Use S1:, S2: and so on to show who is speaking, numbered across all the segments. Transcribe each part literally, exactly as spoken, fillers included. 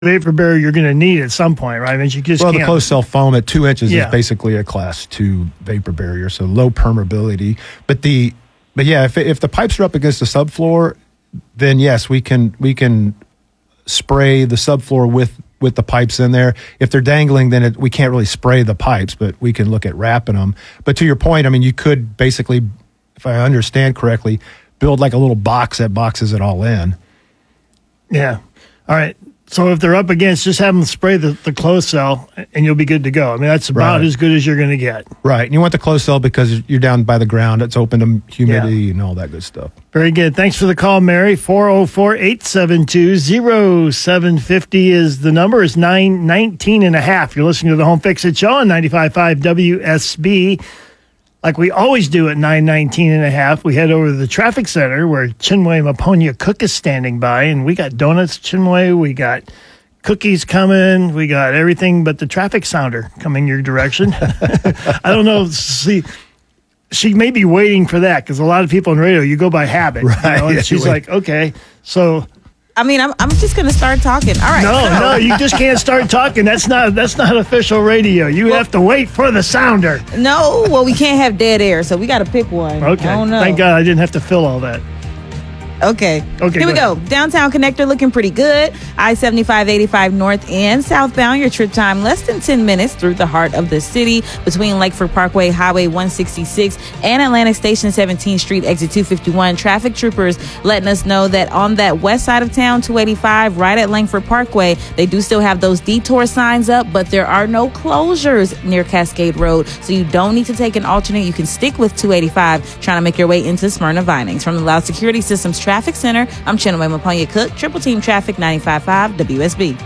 S1: vapor barrier you're going to need at some point, right? I mean, you just
S2: well,
S1: can't.
S2: the closed cell foam at two inches
S1: Yeah.
S2: is basically a class two vapor barrier, so low permeability. But the but yeah, if if the pipes are up against the subfloor, then yes, we can we can spray the subfloor with with the pipes in there. If they're dangling, then it, we can't really spray the pipes, but we can look at wrapping them. But to your point, I mean, you could basically, if I understand correctly, build like a little box that boxes it all in.
S1: Yeah. All right. So if they're up against, just have them spray the, the closed cell and you'll be good to go. I mean, that's about
S2: Right.
S1: as good as you're going to get.
S2: Right. And you want the closed cell because you're down by the ground. It's open to humidity
S1: Yeah.
S2: and all that good stuff.
S1: Very good. Thanks for the call, Mary. four oh four, eight seven two, oh seven five oh is the number. Is nine nineteen and a half. You're listening to the Home Fix It Show on ninety-five point five W S B. Like we always do at nine nineteen and a half, we head over to the traffic center where Chinwe Maponia Cook is standing by, and we got donuts, Chinwe, we got cookies coming, we got everything but the traffic sounder coming your direction. I don't know, see, she may be waiting for that because a lot of people on radio, you go by habit.
S2: Right,
S1: You know, and
S2: yeah,
S1: she's
S2: you
S1: like, okay, so...
S3: I mean, I'm I'm just gonna start talking. All right.
S1: No,
S3: so-
S1: no, you just can't start talking. That's not that's not official radio. You
S3: Well-
S1: have to wait for the sounder.
S3: No, well, we can't have dead air, so we got to pick one.
S1: Okay.
S3: I don't know.
S1: Thank God I didn't have to fill all that.
S3: Okay.
S1: Okay,
S3: Here we
S1: go
S3: go. Downtown connector looking pretty good. I seventy-five eighty-five north and southbound. Your trip time less than ten minutes through the heart of the city between Lakeford Parkway, Highway one sixty-six, and Atlantic Station seventeenth Street, exit two fifty-one. Traffic troopers letting us know that on that west side of town, two eighty-five, right at Langford Parkway, they do still have those detour signs up, but there are no closures near Cascade Road, so you don't need to take an alternate. You can stick with two eighty-five, trying to make your way into Smyrna Vinings. From the Loud Security Systems Traffic Center, I'm Chinwe Maponia Cook, Triple Team Traffic, ninety-five point five W S B.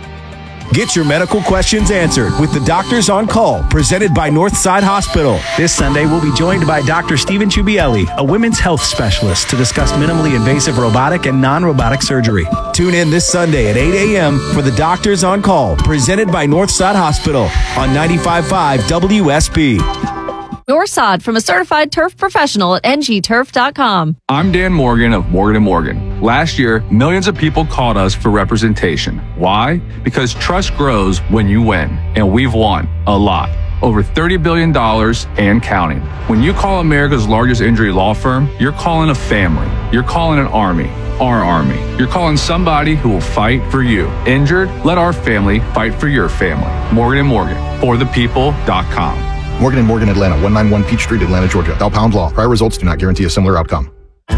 S4: Get your medical questions answered with the Doctors on Call, presented by Northside Hospital.
S5: This Sunday, we'll be joined by Doctor Stephen Chubielli, a women's health specialist, to discuss minimally invasive robotic and non-robotic surgery.
S4: Tune in this Sunday at eight a.m. for the Doctors on Call, presented by Northside Hospital on ninety-five point five W S B.
S6: Your sod from a certified turf professional at N G turf dot com.
S7: I'm Dan Morgan of Morgan and Morgan. Last year, millions of people called us for representation. Why? Because trust grows when you win, and we've won a lot. Over thirty billion dollars and counting. When you call America's largest injury law firm, you're calling a family. You're calling an army. Our army. You're calling somebody who will fight for you. Injured? Let our family fight for your family. Morgan and Morgan. For the people dot com.
S8: Morgan and Morgan, Atlanta, one ninety-one Peach Street, Atlanta, Georgia. Bell Pound Law. Prior results do not guarantee a similar outcome.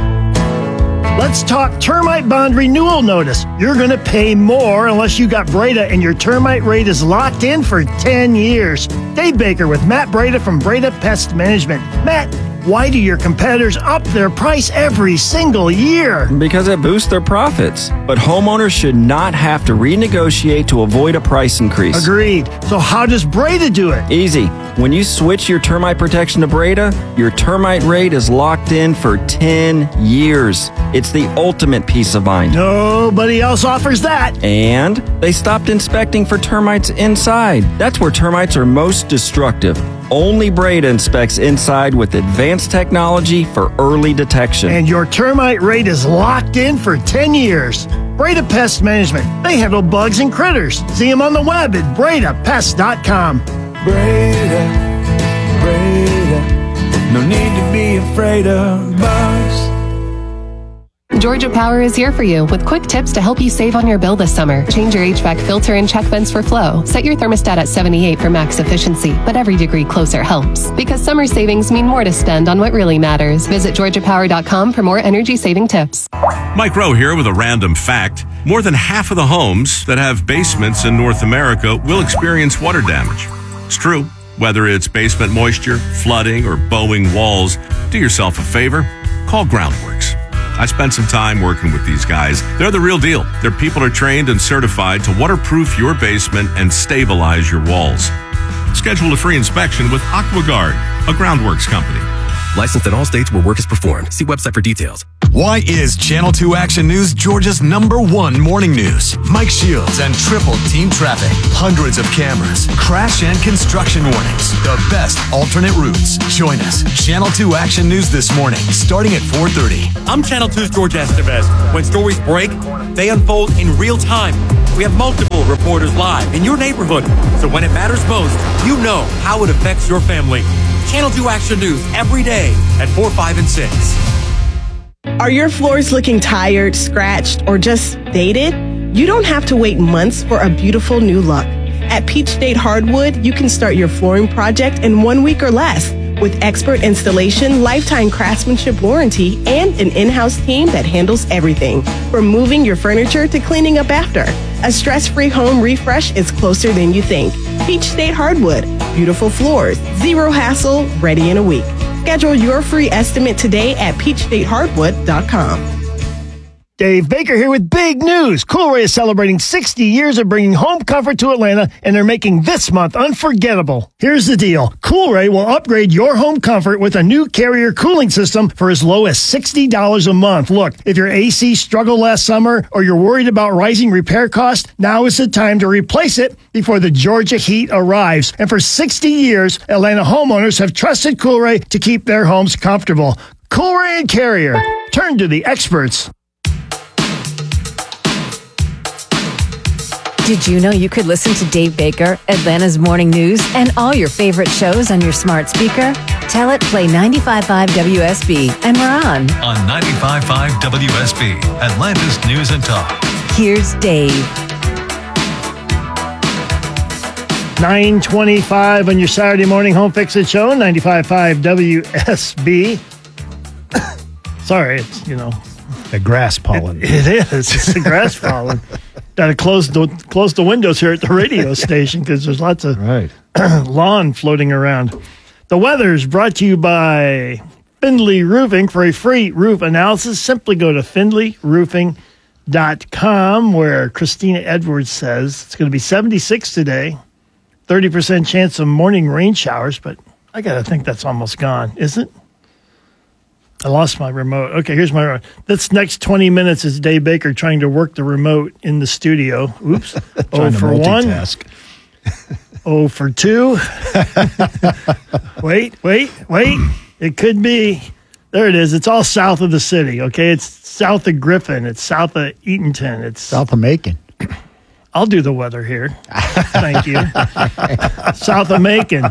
S1: Let's talk termite bond renewal notice. You're going to pay more unless you got Breda and your termite rate is locked in for ten years. Dave Baker with Matt Breda from Breda Pest Management. Matt, why do your competitors up their price every single year?
S9: Because it boosts their profits. But homeowners should not have to renegotiate to avoid a price increase.
S1: Agreed. So how does Breda do it?
S9: Easy. When you switch your termite protection to Breda, your termite rate is locked in for ten years. It's the ultimate peace of mind.
S1: Nobody else offers that.
S9: And they stopped inspecting for termites inside. That's where termites are most destructive. Only Breda inspects inside with advanced technology for early detection.
S1: And your termite rate is locked in for ten years. Breda Pest Management. They handle bugs and critters. See them on the web at Breda Pest dot com.
S10: Breda, Breda, no need to be afraid of bugs.
S11: Georgia Power is here for you with quick tips to help you save on your bill this summer. Change your H V A C filter and check vents for flow. Set your thermostat at seventy-eight for max efficiency, but every degree closer helps. Because summer savings mean more to spend on what really matters. Visit Georgia Power dot com for more energy-saving tips.
S12: Mike Rowe here with a random fact. More than half of the homes that have basements in North America will experience water damage. It's true. Whether it's basement moisture, flooding, or bowing walls, do yourself a favor. Call Groundworks. I spent some time working with these guys. They're the real deal. Their people are trained and certified to waterproof your basement and stabilize your walls. Schedule a free inspection with AquaGuard, a Groundworks company.
S13: Licensed in all states where work is performed. See website for details.
S14: Why is Channel two Action News Georgia's number one morning news? Mike Shields and triple team traffic. Hundreds of cameras. Crash and construction warnings. The best alternate routes. Join us. Channel two Action News this morning, starting at four thirty.
S15: I'm Channel two's George Estevez. When stories break, they unfold in real time. We have multiple reporters live in your neighborhood. So when it matters most, you know how it affects your family. Channel two Action News every day at four, five, and six.
S16: Are your floors looking tired, scratched, or just dated? You don't have to wait months for a beautiful new look. At Peach State Hardwood, you can start your flooring project in one week or less with expert installation, lifetime craftsmanship warranty, and an in-house team that handles everything from moving your furniture to cleaning up after. A stress-free home refresh is closer than you think. Peach State Hardwood, beautiful floors, zero hassle, ready in a week. Schedule your free estimate today at peach state hardwood dot com.
S1: Dave Baker here with big news. Coolray is celebrating sixty years of bringing home comfort to Atlanta, and they're making this month unforgettable. Here's the deal. Coolray will upgrade your home comfort with a new Carrier cooling system for as low as sixty dollars a month. Look, if your A C struggled last summer or you're worried about rising repair costs, now is the time to replace it before the Georgia heat arrives. And for sixty years, Atlanta homeowners have trusted Coolray to keep their homes comfortable. Coolray and Carrier. Turn to the experts.
S17: Did you know you could listen to Dave Baker, Atlanta's Morning News, and all your favorite shows on your smart speaker? Tell it, play ninety-five point five W S B, and we're on.
S18: On ninety-five point five W S B, Atlanta's News and Talk.
S17: Here's Dave.
S1: nine twenty-five on your Saturday morning home fix-it show, ninety-five point five W S B. Sorry, it's, you know.
S2: The grass pollen.
S1: It, it is. It's the grass pollen. Got to close the close the windows here at the radio station because there's lots of
S2: right.
S1: lawn floating around. The weather is brought to you by Findlay Roofing. For a free roof analysis, simply go to findlay roofing dot com, where Christina Edwards says it's going to be seventy-six today, thirty percent chance of morning rain showers, but I got to think that's almost gone, isn't it? I lost my remote. Okay, here's my remote. This next twenty minutes is Dave Baker trying to work the remote in the studio. Oops. oh for one. oh for two. wait, wait, wait. It could be. There it is. It's all south of the city, okay? It's south of Griffin. It's south of Eatonton. It's
S19: south of Macon.
S1: I'll do the weather here. Thank you. South of Macon.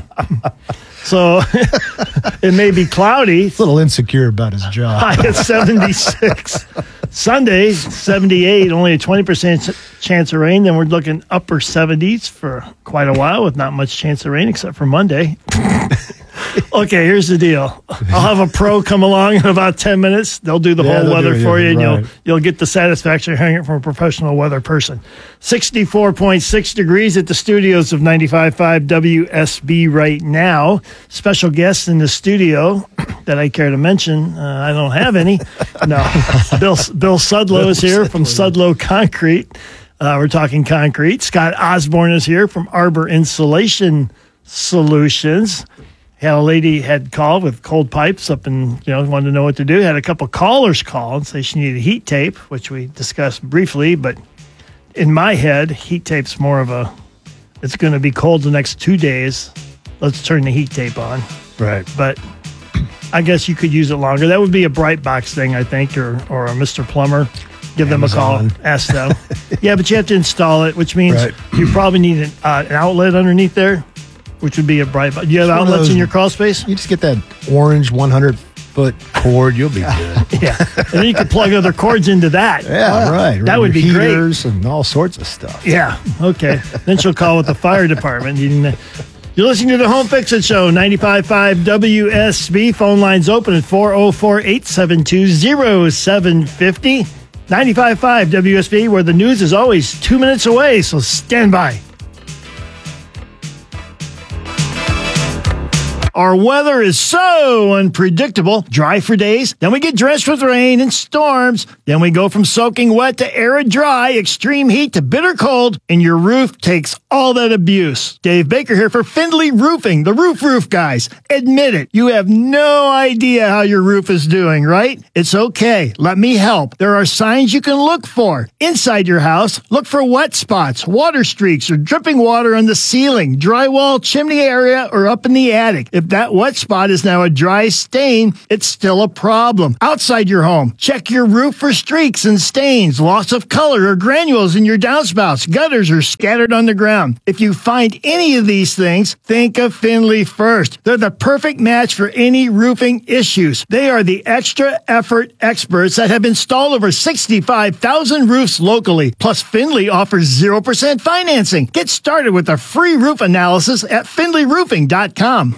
S1: So it may be cloudy.
S2: A little insecure about his job.
S1: High at seventy-six. Sunday, seventy-eight, only a twenty percent chance of rain. Then we're looking upper seventies for quite a while with not much chance of rain except for Monday. Okay, here's the deal. I'll have a pro come along in about ten minutes. They'll do the yeah, whole weather for you, and right. you'll you'll get the satisfaction of hearing it from a professional weather person. sixty-four point six degrees at the studios of ninety-five point five W S B right now. Special guests in the studio that I care to mention. Uh, I don't have any. No. Bill Bill Sudlow is here from Sudlow Concrete. Uh, we're talking concrete. Scott Osborne is here from Arbor Insulation Solutions. Had a lady had called with cold pipes up and, you know, wanted to know what to do. Had a couple callers call and say she needed heat tape, which we discussed briefly. But in my head, heat tape's more of a, it's going to be cold the next two days. Let's turn the heat tape on.
S2: Right.
S1: But I guess you could use it longer. That would be a Bright Box thing, I think, or, or a Mister Plumber. Give Amazon. them a call. Ask them. Yeah, but you have to install it, which means right. you probably need an, uh, an outlet underneath there, which would be a bright. Do you have it's outlets in your crawl space?
S2: You just get that orange one hundred foot cord. You'll be good.
S1: Yeah, and then you can plug other cords into that.
S2: Yeah, right.
S1: That would be
S2: heaters
S1: great.
S2: And all sorts of stuff.
S1: Yeah. Okay. Then she'll call with the fire department. You're listening to the Home Fix It Show, ninety-five point five W S B. Phone lines open at four oh four, eight seven two, oh seven five oh. ninety-five point five W S B, where the news is always two minutes away. So stand by. Our weather is so unpredictable. Dry for days, then we get drenched with rain and storms. Then we go from soaking wet to arid dry, extreme heat to bitter cold, and your roof takes all that abuse. Dave Baker here for Findlay Roofing, the roof roof guys. Admit it, you have no idea how your roof is doing, right? It's okay. Let me help. There are signs you can look for. Inside your house, look for wet spots, water streaks, or dripping water on the ceiling, drywall, chimney area, or up in the attic. If that wet spot is now a dry stain, it's still a problem. Outside your home, check your roof for streaks and stains, loss of color, or granules in your downspouts, gutters, or scattered on the ground. If you find any of these things, think of Findlay first. They're the perfect match for any roofing issues. They are the extra effort experts that have installed over sixty-five thousand roofs locally. Plus, Findlay offers zero percent financing. Get started with a free roof analysis at findlay roofing dot com.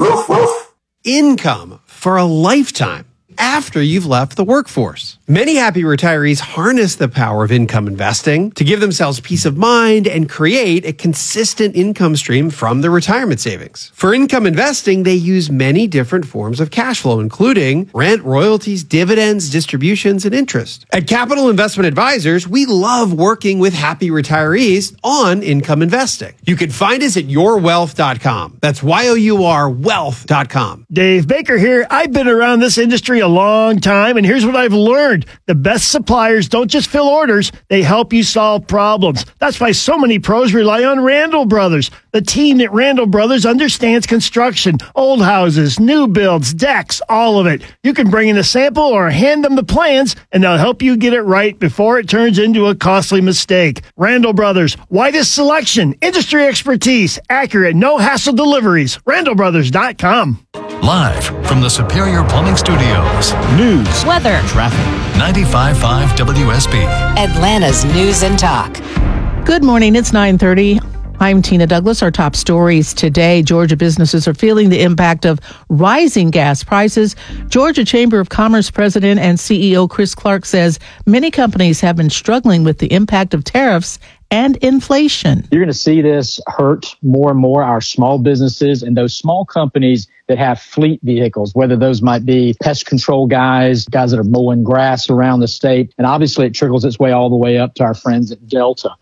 S19: Income for a lifetime after you've left the workforce. Many happy retirees harness the power of income investing to give themselves peace of mind and create a consistent income stream from their retirement savings. For income investing, they use many different forms of cash flow, including rent, royalties, dividends, distributions, and interest. At Capital Investment Advisors, we love working with happy retirees on income investing. You can find us at your wealth dot com. That's Y O U R wealth dot com.
S1: Dave Baker here. I've been around this industry a long time, and here's what I've learned. The best suppliers don't just fill orders, they help you solve problems. That's why so many pros rely on Randall Brothers. The team at Randall Brothers understands construction, old houses, new builds, decks, all of it. You can bring in a sample or hand them the plans, and they'll help you get it right before it turns into a costly mistake. Randall Brothers, widest selection, industry expertise, accurate, no-hassle deliveries. randall brothers dot com.
S18: Live from the Superior Plumbing Studios.
S1: News,
S6: weather,
S18: traffic. ninety-five point five W S B.
S17: Atlanta's News and Talk.
S20: Good morning. It's nine thirty. I'm Tina Douglas. Our top stories today. Georgia businesses are feeling the impact of rising gas prices. Georgia Chamber of Commerce President and C E O Chris Clark says many companies have been struggling with the impact of tariffs and inflation.
S21: You're going to see this hurt more and more our small businesses and those small companies that have fleet vehicles, whether those might be pest control guys, guys that are mowing grass around the state. And obviously it trickles its way all the way up to our friends at Delta.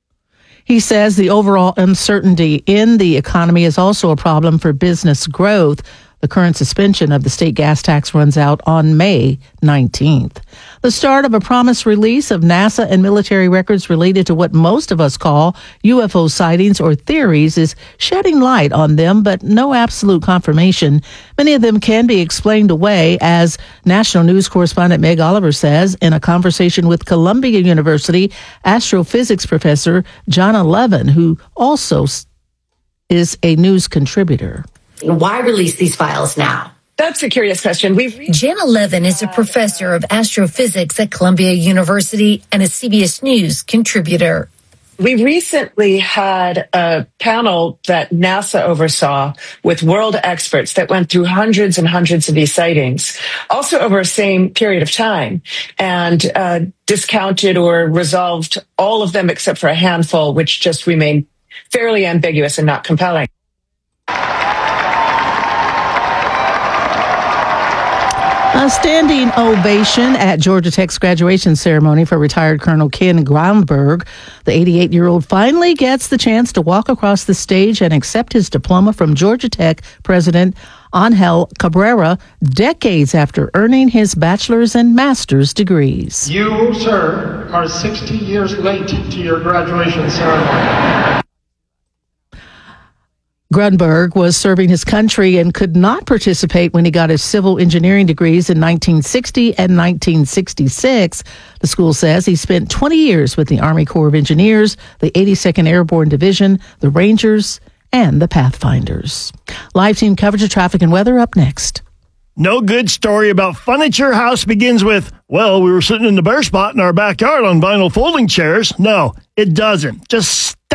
S20: He says the overall uncertainty in the economy is also a problem for business growth. The current suspension of the state gas tax runs out on May nineteenth. The start of a promised release of NASA and military records related to what most of us call U F O sightings or theories is shedding light on them, but no absolute confirmation. Many of them can be explained away, as national news correspondent Meg Oliver says in a conversation with Columbia University astrophysics professor Jana Levin, who also is a news contributor.
S22: Why release these files now?
S23: That's a curious question. We've
S22: Jana Levin is a professor of astrophysics at Columbia University and a C B S News contributor.
S23: We recently had a panel that NASA oversaw with world experts that went through hundreds and hundreds of these sightings, also over a same period of time, and uh, discounted or resolved all of them except for a handful, which just remain fairly ambiguous and not compelling.
S20: A standing ovation at Georgia Tech's graduation ceremony for retired Colonel Ken Groundberg. The eighty-eight-year-old finally gets the chance to walk across the stage and accept his diploma from Georgia Tech President Angel Cabrera, decades after earning his bachelor's and master's degrees.
S24: You, sir, are sixty years late to your graduation ceremony.
S20: Grunberg was serving his country and could not participate when he got his civil engineering degrees in nineteen sixty and nineteen sixty-six. The school says he spent twenty years with the Army Corps of Engineers, the eighty-second Airborne Division, the Rangers, and the Pathfinders. Live team coverage of traffic and weather up next.
S1: No good story about fun at your house begins with, well, we were sitting in the bare spot in our backyard on vinyl folding chairs. No, it doesn't. Just stop it.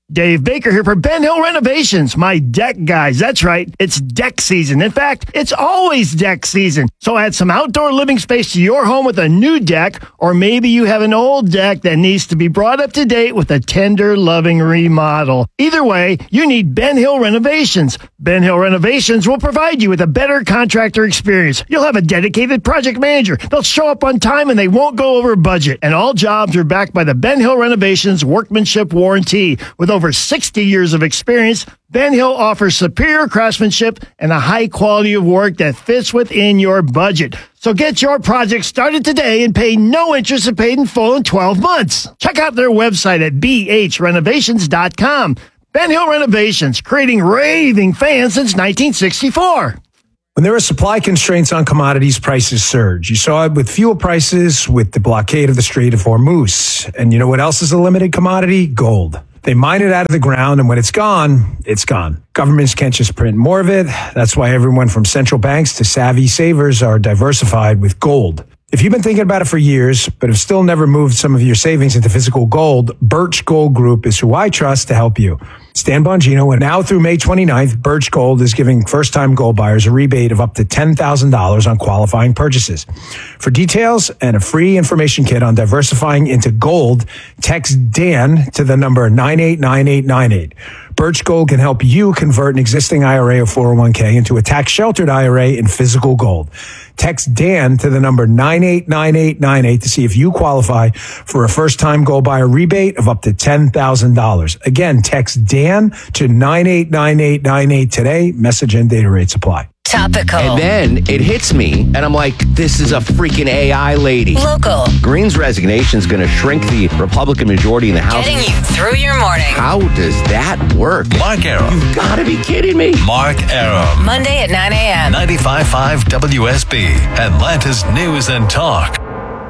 S1: Dave Baker here for Ben Hill Renovations, my deck guys. That's right, it's deck season. In fact, it's always deck season. So add some outdoor living space to your home with a new deck, or maybe you have an old deck that needs to be brought up to date with a tender, loving remodel. Either way, you need Ben Hill Renovations. Ben Hill Renovations will provide you with a better contractor experience. You'll have a dedicated project manager. They'll show up on time and they won't go over budget. And all jobs are backed by the Ben Hill Renovations Workmanship Warranty. With over sixty years of experience, Ben Hill offers superior craftsmanship and a high quality of work that fits within your budget. So get your project started today and pay no interest and paid in full in twelve months. Check out their website at b h renovations dot com. Ben Hill Renovations, creating raving fans since nineteen sixty-four.
S3: When there are supply constraints on commodities, prices surge. You saw it with fuel prices, with the blockade of the Strait of Hormuz. And you know what else is a limited commodity? Gold. They mine it out of the ground, and when it's gone, it's gone. Governments can't just print more of it. That's why everyone from central banks to savvy savers are diversified with gold. If you've been thinking about it for years, but have still never moved some of your savings into physical gold, Birch Gold Group is who I trust to help you. Stan Bongino, and now through May twenty-ninth, Birch Gold is giving first-time gold buyers a rebate of up to ten thousand dollars on qualifying purchases. For details and a free information kit on diversifying into gold, text Dan to the number nine eight nine eight nine eight. Birch Gold can help you convert an existing I R A or four oh one k into a tax-sheltered I R A in physical gold. Text Dan to the number nine eight nine eight nine eight to see if you qualify for a first-time gold buyer rebate of up to ten thousand dollars. Again, text Dan to nine eight nine eight nine eight today. Message and data rates apply.
S4: Topical. And then it hits me, and I'm like, this is a freaking A I lady.
S22: Local.
S4: Green's resignation is going to shrink the Republican majority in the House.
S22: Getting you through your morning.
S4: How does that work?
S18: Mark Arum.
S4: You've got to be kidding me.
S18: Mark Arum.
S22: Monday at nine a.m.
S18: ninety-five point five W S B, Atlanta's News and Talk.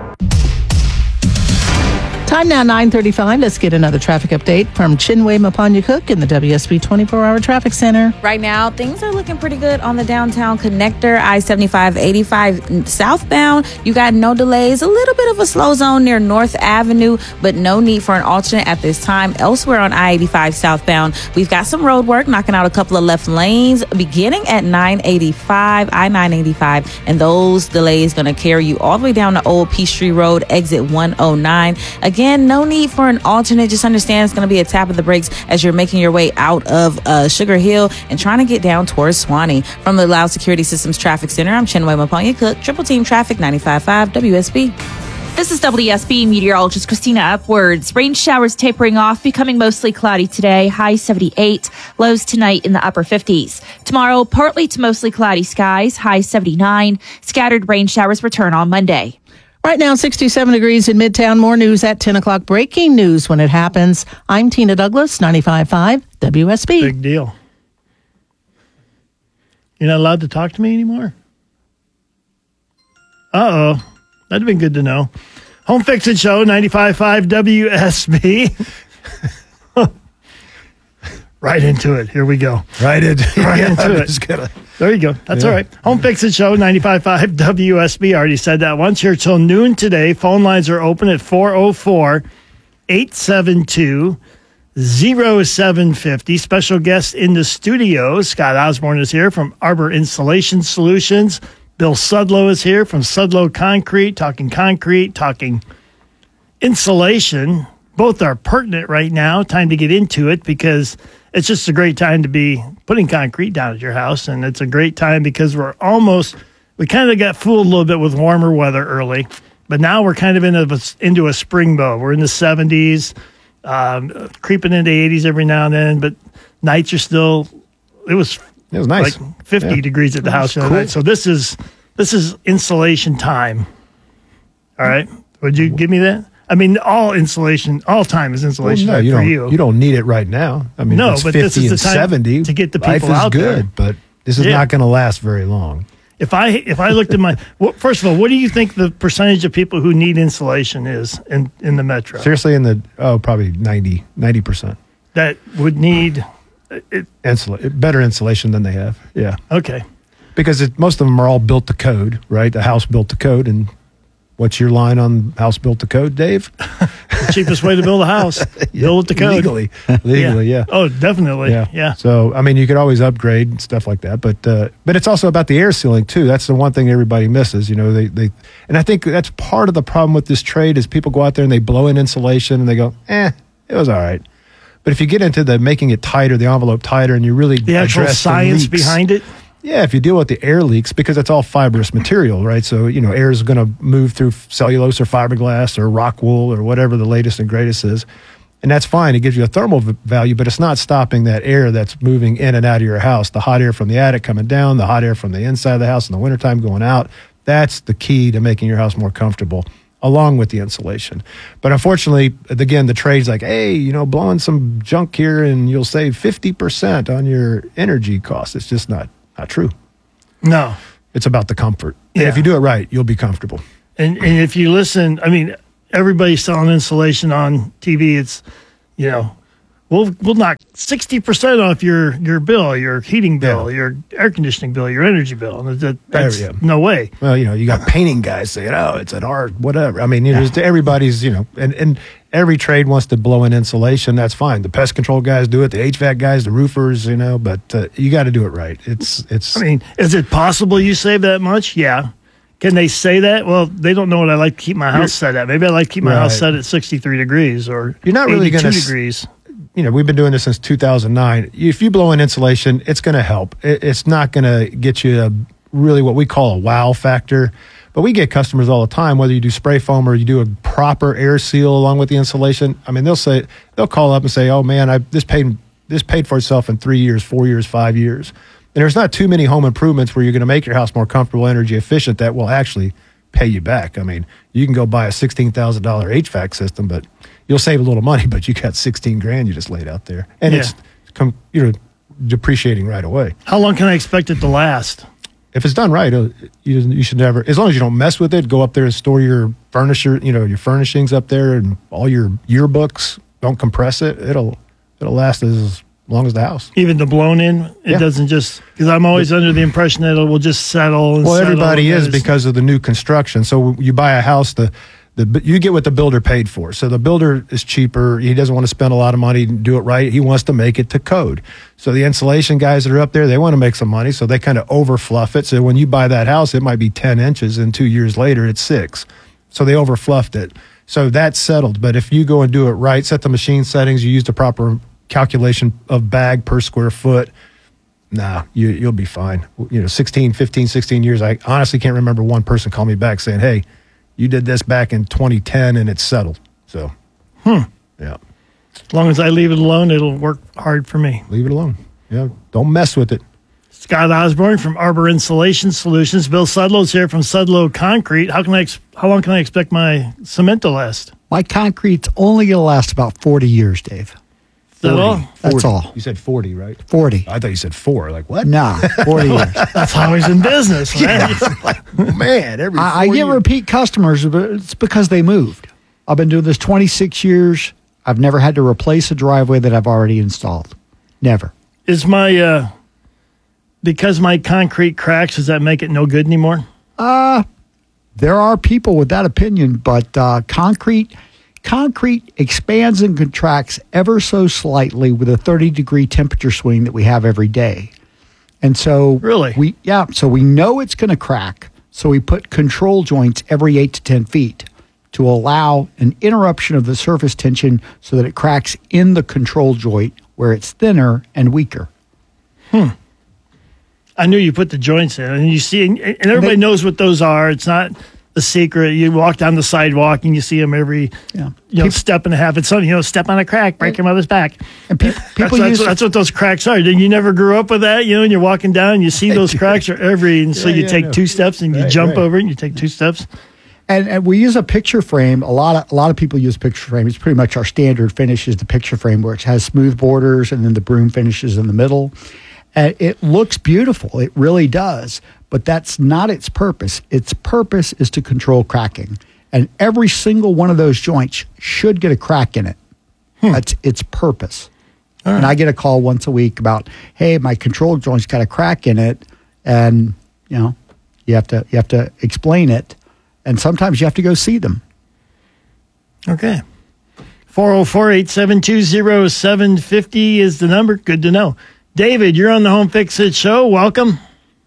S20: Time now, nine thirty-five. Let's get another traffic update from Chinwe Mapanya-Cook in the W S B twenty-four hour Traffic Center.
S5: Right now, things are looking pretty good on the downtown connector, I seventy-five eighty-five southbound. You got no delays. A little bit of a slow zone near North Avenue, but no need for an alternate at this time. Elsewhere on I eighty-five southbound, we've got some road work knocking out a couple of left lanes beginning at nine eighty-five, I nine eighty-five, and those delays going to carry you all the way down to Old Peachtree Road, exit one oh nine. Again, no need for an alternate. Just understand it's going to be a tap of the brakes as you're making your way out of uh, Sugar Hill and trying to get down towards Swanee. From the Loud Security Systems Traffic Center, I'm Chinwe Mapanya-Cook, Triple Team Traffic, ninety-five point five W S B.
S7: This is W S B meteorologist Christina Upwards. Rain showers tapering off, becoming mostly cloudy today. High seventy-eight, lows tonight in the upper fifties. Tomorrow, partly to mostly cloudy skies. High seventy-nine. Scattered rain showers return on Monday.
S20: Right now, sixty-seven degrees in Midtown. More news at ten o'clock. Breaking news when it happens. I'm Tina Douglas, ninety-five point five W S B.
S1: Big deal. You're not allowed to talk to me anymore? Uh-oh. That'd have been good to know. Home Fix It Show, ninety-five point five W S B. Right into it. Here we go.
S2: Right, in,
S1: right
S2: yeah,
S1: into it.
S2: Gonna,
S1: there you go. That's
S2: yeah.
S1: all right. Home Fix It Show, ninety-five point five W S B. I already said that once. Here till noon today. Phone lines are open at four oh four, eight seven two, oh seven five oh. Special guest in the studio. Scott Osborne is here from Arbor Insulation Solutions. Bill Sudlow is here from Sudlow Concrete, talking concrete, talking insulation. Both are pertinent right now. Time to get into it because it's just a great time to be putting concrete down at your house. And it's a great time because we're almost, we kind of got fooled a little bit with warmer weather early, but now we're kind of in a, into a spring mode. We're in the seventies, um, creeping into eighties every now and then, but nights are still, it was,
S2: it was nice.
S1: Like fifty yeah. degrees at the house the other
S2: cool.
S1: night. So this is, this is insulation time. All right. Would you give me that? I mean, all insulation, all time is insulation
S2: well, no, you
S1: for
S2: don't,
S1: you.
S2: You don't need it right now. I mean,
S1: no,
S2: it's
S1: but
S2: fifty
S1: this is the
S2: and
S1: time
S2: seventy
S1: to get the people
S2: life is
S1: out
S2: good,
S1: there.
S2: But this is
S1: yeah.
S2: not going to last very long.
S1: If I if I looked at my well, first of all, what do you think the percentage of people who need insulation is in, in the metro?
S2: Seriously, in the oh, probably ninety percent
S1: that would need
S2: it, Insula- better insulation than they have. Yeah.
S1: Okay.
S2: Because it, most of them are all built to code, right? The house built to code, and What's your line on house built to code, Dave?
S1: The cheapest way to build a house. Build it to code.
S2: Legally. Legally, yeah. yeah.
S1: Oh, definitely. Yeah. yeah.
S2: So, I mean, you could always upgrade and stuff like that, but uh, but it's also about the air sealing, too. That's the one thing everybody misses. You know, they, they and I think that's part of the problem with this trade is people go out there and they blow in insulation and they go, eh, it was all right. But if you get into the making it tighter, the envelope tighter, and you really
S1: the actual
S2: address
S1: science
S2: the leaks,
S1: behind it,
S2: yeah, if you deal with the air leaks, because it's all fibrous material, right? So, you know, air is going to move through cellulose or fiberglass or rock wool or whatever the latest and greatest is. And that's fine. It gives you a thermal v- value, but it's not stopping that air that's moving in and out of your house. The hot air from the attic coming down, the hot air from the inside of the house in the wintertime going out. That's the key to making your house more comfortable, along with the insulation. But unfortunately, again, the trade's like, hey, you know, blowing some junk here and you'll save fifty percent on your energy costs. It's just not. Not true.
S1: No.
S2: It's about the comfort. Yeah. And if you do it right, you'll be comfortable.
S1: And and if you listen, I mean, everybody's selling insulation on T V. It's, you know, we'll we'll knock sixty percent off your, your bill, your heating bill, yeah. your air conditioning bill, your energy bill. And that, that's
S2: yeah.
S1: no way.
S2: Well, you know, you got painting guys saying, oh, it's an art, whatever. I mean, you know, yeah. everybody's, you know, and, and every trade wants to blow in insulation. That's fine. The pest control guys do it. The H V A C guys, the roofers, you know, but uh, you got to do it right. It's, it's.
S1: I mean, is it possible you save that much? Yeah. Can they say that? Well, they don't know what I like to keep my house set at. Maybe I like to keep my right. house set at sixty-three degrees or
S2: You're not really
S1: eighty-two
S2: gonna,
S1: degrees.
S2: You know, we've been doing this since two thousand nine. If you blow in insulation, it's going to help. It, it's not going to get you a, really what we call a wow factor. But we get customers all the time, whether you do spray foam or you do a proper air seal along with the insulation. I mean, they'll say they'll call up and say, "Oh man, I this paid this paid for itself in three years, four years, five years." And there's not too many home improvements where you're going to make your house more comfortable, energy efficient that will actually pay you back. I mean, you can go buy a sixteen thousand dollar H V A C system, but you'll save a little money. But you got sixteen grand you just laid out there, and yeah. it's come you know depreciating right away.
S1: How long can I expect it to last?
S2: If it's done right, you you should never, as long as you don't mess with it, go up there and store your furniture, you know, your furnishings up there and all your yearbooks. Don't compress it. It'll it'll last as long as the house.
S1: Even the blown in, it yeah. doesn't just, because I'm always under the impression that it will just settle. And
S2: well,
S1: settle
S2: everybody is because of the new construction. So you buy a house, the The, you get what the builder paid for. So the builder is cheaper. He doesn't want to spend a lot of money to do it right. He wants to make it to code. So the insulation guys that are up there, they want to make some money. So they kind of over fluff it. So when you buy that house, it might be ten inches and two years later it's six. So they over fluffed it. So that's settled. But if you go and do it right, set the machine settings, you use the proper calculation of bag per square foot, nah, you, you'll be fine. You know, sixteen, fifteen, sixteen years. I honestly can't remember one person call me back saying, hey, you did this back in twenty ten and it's settled. So,
S1: hmm.
S2: yeah.
S1: As long as I leave it alone, it'll work hard for me.
S2: Leave it alone. Yeah. Don't mess with it.
S1: Scott Osborne from Arbor Insulation Solutions. Bill Sudlow's here from Sudlow Concrete. How can I? Ex- how long can I expect my cement to last?
S8: My concrete's only going to last about forty years, Dave.
S1: Is that all?
S8: That's all.
S2: You said forty, right?
S8: forty.
S2: I thought you said four. Like, what?
S8: No, forty years.
S1: That's how he's in business, man.
S2: Yeah. Like, man, every
S8: I, I get
S2: years.
S8: repeat customers, but it's because they moved. I've been doing this twenty-six years. I've never had to replace a driveway that I've already installed. Never.
S1: Is my, uh, because my concrete cracks, does that make it no good anymore?
S8: Uh, there are people with that opinion, but uh, concrete... Concrete expands and contracts ever so slightly with a thirty degree temperature swing that we have every day. And so
S1: really,
S8: we yeah, so we know it's going to crack. So we put control joints every eight to ten feet to allow an interruption of the surface tension so that it cracks in the control joint where it's thinner and weaker.
S1: Hmm. I knew you put the joints in, and you see, and everybody they, knows what those are. It's not the secret. You walk down the sidewalk and you see them every
S8: yeah.
S1: you know, people, step and a half. It's something, you know, step on a crack, break your mother's back.
S8: And people, people
S1: that's,
S8: use
S1: that's, that's what those cracks are. You never grew up with that, you know, and you're walking down and you see those cracks are every, and so yeah, you yeah, take no. two steps and you right, jump right. over it and you take two steps.
S8: And, and we use a picture frame. A lot of a lot of people use picture frame. It's pretty much our standard finish is the picture frame, where it has smooth borders and then the broom finishes in the middle. And it looks beautiful. It really does. But that's not its purpose. Its purpose is to control cracking. And every single one of those joints should get a crack in it. Hmm. That's its purpose. Right. And I get a call once a week about, hey, my control joint's got a crack in it. And, you know, you have to you have to explain it. and sometimes you have to go see them.
S1: Okay. four oh four, eight seven two, oh seven five oh is the number. Good to know. David, you're on the Home Fix It Show. Welcome.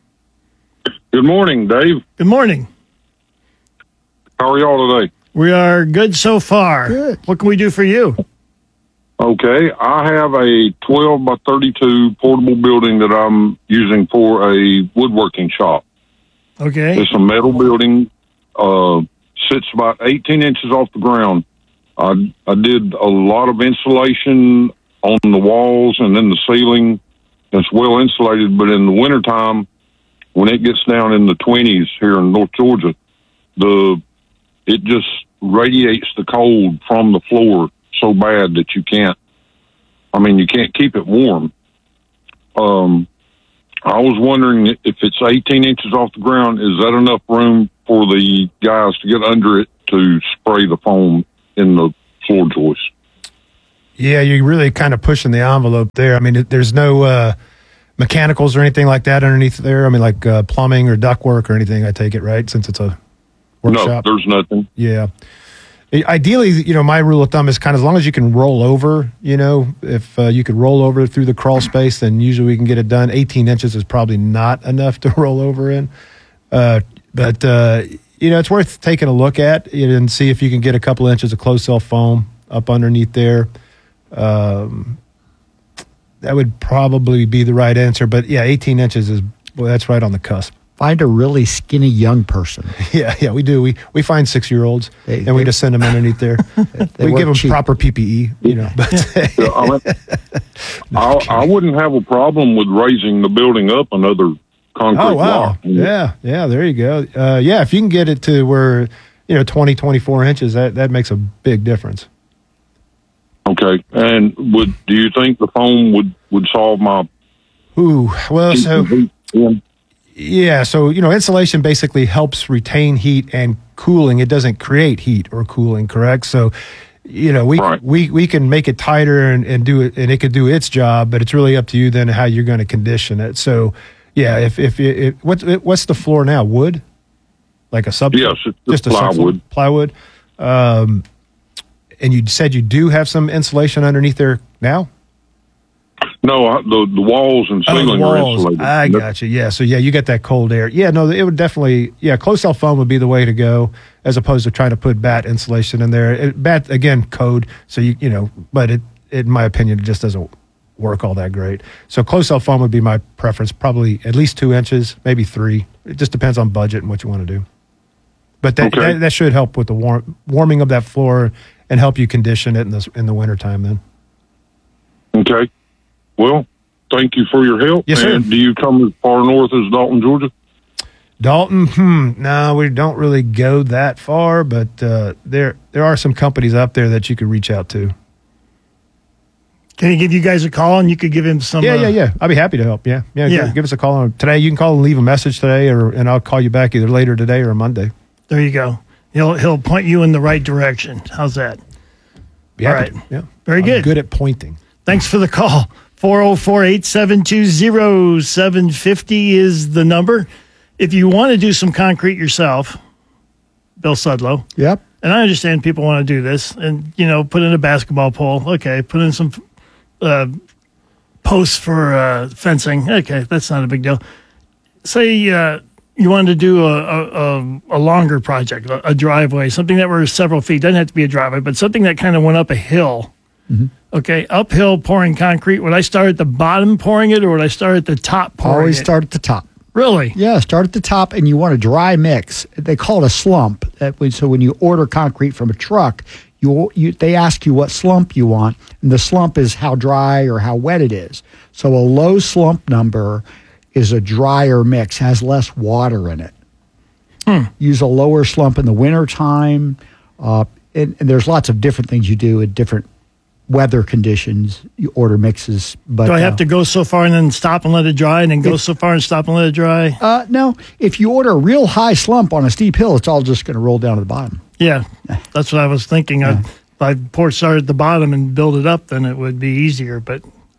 S9: Good morning, Dave.
S1: Good morning.
S9: How are y'all today?
S1: We are good so far. Good. What can we do for you?
S9: Okay, I have a twelve by thirty-two portable building that I'm using for a woodworking shop.
S1: Okay.
S9: It's a metal building, uh, sits about eighteen inches off the ground. I, I did a lot of insulation on the walls and in the ceiling. It's well insulated, but in the wintertime, when it gets down in the twenties here in North Georgia, the it just radiates the cold from the floor so bad that you can't, I mean, you can't keep it warm. Um, I was wondering if it's eighteen inches off the ground, is that enough room for the guys to get under it to spray the foam in the floor joists?
S2: Yeah, you're really kind of pushing the envelope there. I mean, it- there's no uh, mechanicals or anything like that underneath there. I mean, like uh, plumbing or ductwork or anything, I take it, right? Since it's a workshop.
S9: No, there's nothing.
S2: Yeah. I- Ideally, you know, my rule of thumb is kind of as long as you can roll over, you know, if uh, you could roll over through the crawl space, then usually we can get it done. eighteen inches is probably not enough to roll over in. Uh, but, uh, you know, it's worth taking a look at and see if you can get a couple inches of closed cell foam up underneath there. Um, that would probably be the right answer. But, yeah, eighteen inches is, well, that's right on the cusp.
S8: Find a really skinny young person.
S2: Yeah, yeah, we do. We we find six year olds and we
S8: they-
S2: just send them underneath there.
S8: they
S2: we
S8: work
S2: give them
S8: cheap.
S2: proper P P E, you know. But
S9: Yeah, I, mean, I, I wouldn't have a problem with raising the building up another concrete
S2: oh wow,
S9: block.
S2: yeah, yeah. There you go. Uh, yeah, if you can get it to where you know twenty, twenty-four inches, that that makes a big difference.
S9: Okay, and would do you think the foam would would solve my?
S2: Ooh, well, so.
S9: Yeah.
S2: Yeah, so you know, insulation basically helps retain heat and cooling. It doesn't create heat or cooling, correct? So, you know, we we we can make it tighter and, and do it, and it could do its job. But it's really up to you then how you're going to condition it. So, yeah, if if it, it, what's what's the floor now? Wood, like a sub?
S9: Yes, it's
S2: just a
S9: plywood.
S2: subfloor? Plywood. Um, and you said you do have some insulation underneath there now.
S9: No, I, the the walls and
S2: Oh, the
S9: ceiling are
S2: walls.
S9: insulated.
S2: I got you. Yeah. So yeah, you get that cold air. Yeah. No, it would definitely. Yeah, closed cell foam would be the way to go, as opposed to trying to put bat insulation in there. It, bat again, code. So you you know, but it, it in my opinion, it just doesn't work all that great. So closed cell foam would be my preference. Probably at least two inches, maybe three. It just depends on budget and what you want to do. But that
S9: Okay.
S2: that, that should help with the warm, warming of that floor and help you condition it in the in the wintertime then.
S9: Okay. Well, thank you for your help.
S2: Yes, sir.
S9: And do you come as far north as Dalton, Georgia?
S2: Dalton, hmm, no, we don't really go that far, but uh, there there are some companies up there that you could reach out to.
S1: Can he give you guys a call and you could give him some?
S2: Yeah,
S1: uh,
S2: yeah, yeah. I'd be happy to help. Yeah, yeah.
S1: Yeah.
S2: Give, give us a call on today. You can call and leave a message today, or and I'll call you back either later today or Monday.
S1: There you go. He'll he'll point you in the right direction. How's that?
S2: Be
S1: All
S2: happy
S1: right.
S2: to. Yeah,
S1: Very
S2: I'm
S1: good.
S2: Good at pointing.
S1: Thanks for the call. four oh four, eight seven two, oh seven five oh is the number. If you want to do some concrete yourself, Bill Sudlow.
S8: Yep.
S1: And I understand people want to do this and, you know, put in a basketball pole. Okay. Put in some uh, posts for uh, fencing. Okay. That's not a big deal. Say uh, you wanted to do a, a, a longer project, a, a driveway, something that were several feet. Doesn't have to be a driveway, but something that kind of went up a hill.
S8: Mm-hmm.
S1: Okay, uphill pouring concrete. Would I start at the bottom pouring it, or would I start at the top pouring
S8: Always
S1: it?
S8: start at the top.
S1: Really?
S8: Yeah, start at the top, and you want a dry mix. They call it a slump. That when, so when you order concrete from a truck, you, you they ask you what slump you want, and the slump is how dry or how wet it is. So a low slump number is a drier mix, has less water in it.
S1: Hmm.
S8: Use a lower slump in the wintertime. Uh, and, and there's lots of different things you do at different weather conditions. You order mixes. But
S1: Do I have
S8: uh,
S1: to go so far and then stop and let it dry, and then go so far and stop and let it dry?
S8: Uh, no, if you order a real high slump on a steep hill, it's all just going to roll down to the bottom.
S1: Yeah, that's what I was thinking. I, if I pour start at the bottom and build it up, then it would be easier. But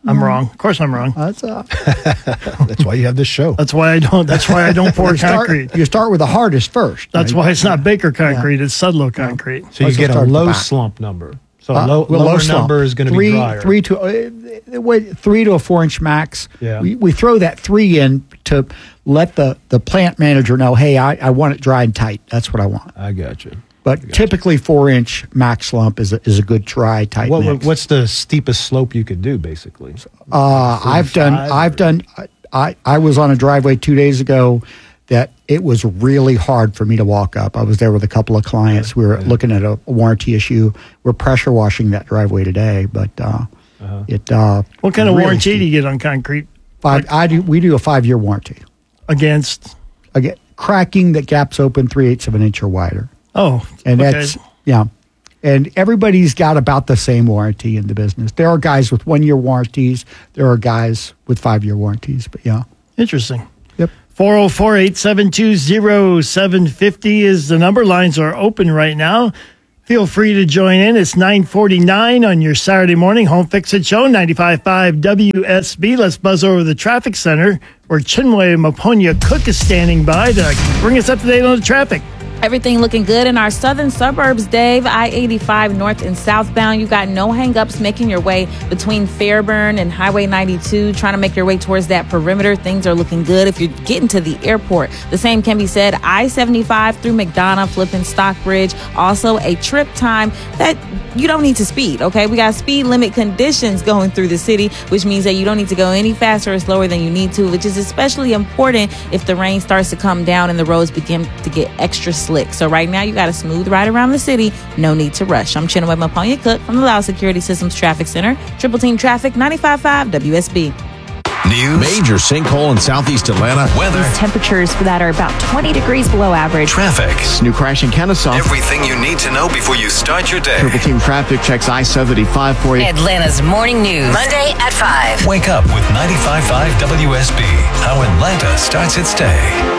S1: I'm wrong. Of course, I'm wrong.
S8: That's uh,
S2: That's why you have this show.
S1: That's why I don't. That's why I don't pour
S8: you start,
S1: concrete.
S8: you start with the hardest first.
S1: That's
S8: right?
S1: why it's not Baker concrete. Yeah. It's Sudlow concrete.
S2: So you
S8: Also
S2: get a
S8: start at the
S2: low
S8: back.
S2: slump number. So
S8: Uh,
S2: a low,
S8: well,
S2: lower
S8: low slump.
S2: number is going to
S8: three,
S2: be drier.
S8: Three to uh, wait, three to a four inch max.
S2: Yeah.
S8: We, we throw that three in to let the, the plant manager know, hey, I, I want it dry and tight. That's what I want.
S2: I got you.
S8: But typically, four inch max slump is a, is a good dry tight
S2: What,
S8: mix.
S2: what's the steepest slope you could do, basically?
S8: Uh, I've done. I've done. I I was on a driveway two days ago that it was really hard for me to walk up. I was there with a couple of clients. We were
S2: Yeah.
S8: looking at a warranty issue. We're pressure washing that driveway today, but uh,
S2: Uh-huh.
S8: it. Uh,
S1: What kind of
S8: really
S1: warranty
S8: steep.
S1: do you get on concrete?
S8: Five, I do. We do a five year warranty
S1: Against?
S8: again cracking that gaps open three eighths of an inch or wider,
S1: Oh,
S8: and
S1: okay.
S8: that's yeah. And everybody's got about the same warranty in the business. There are guys with one year warranties. There are guys with five year warranties. But yeah,
S1: Interesting.
S8: Yep.
S1: four oh four, eight seven two, oh seven five oh is the number. Lines are open right now. Feel free to join in. It's nine forty-nine on your Saturday morning Home Fix It Show, ninety-five point five W S B. Let's buzz over to the traffic center where Chinwe Maponya Cook is standing by to bring us up to date on the traffic.
S5: Everything looking good in our southern suburbs, Dave. I eighty-five north and southbound. You got no hangups making your way between Fairburn and Highway ninety-two, trying to make your way towards that perimeter. Things are looking good if you're getting to the airport. The same can be said I seventy-five through McDonough, flipping Stockbridge. Also a trip time that you don't need to speed, okay? We got speed limit conditions going through the city, which means that you don't need to go any faster or slower than you need to, which is especially important if the rain starts to come down and the roads begin to get extra slick. So right now, you got a smooth ride around the city. No need to rush. I'm Chinwe Maponya Cook from the Loud Security Systems Traffic Center. Triple Team Traffic, ninety-five point five W S B.
S18: News.
S10: Major sinkhole in southeast Atlanta.
S18: Weather.
S6: Temperatures for that are about twenty degrees below average.
S18: Traffic.
S4: New crash in Kennesaw.
S18: Everything you need to know before you start your day.
S4: Triple Team Traffic checks I seventy-five for you.
S17: Atlanta's morning news. Monday at five.
S18: Wake up with ninety-five point five W S B. How Atlanta starts its day.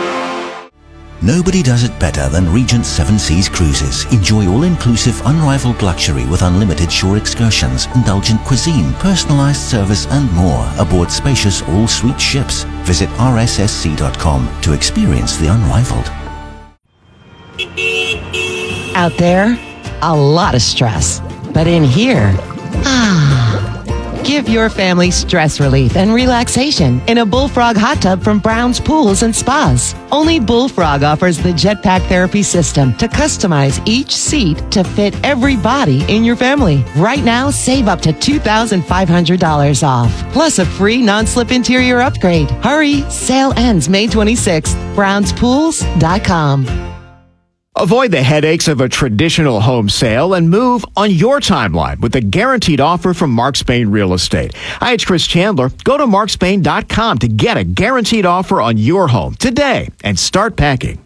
S11: Nobody does it better than Regent Seven Seas Cruises. Enjoy all-inclusive, unrivaled luxury with unlimited shore excursions, indulgent cuisine, personalized service, and more aboard spacious all-suite ships. Visit R S S C dot com to experience the unrivaled.
S12: Out there, a lot of stress. But in here, ah, give your family stress relief and relaxation in a Bullfrog hot tub from Brown's Pools and Spas. Only Bullfrog offers the Jetpack Therapy System to customize each seat to fit every body in your family. Right now, save up to two thousand five hundred dollars off, plus a free non-slip interior upgrade. Hurry, sale ends May twenty-sixth. browns pools dot com.
S4: Avoid the headaches of a traditional home sale and move on your timeline with a guaranteed offer from Mark Spain Real Estate. Hi, it's Chris Chandler. Go to mark spain dot com to get a guaranteed offer on your home today and start packing.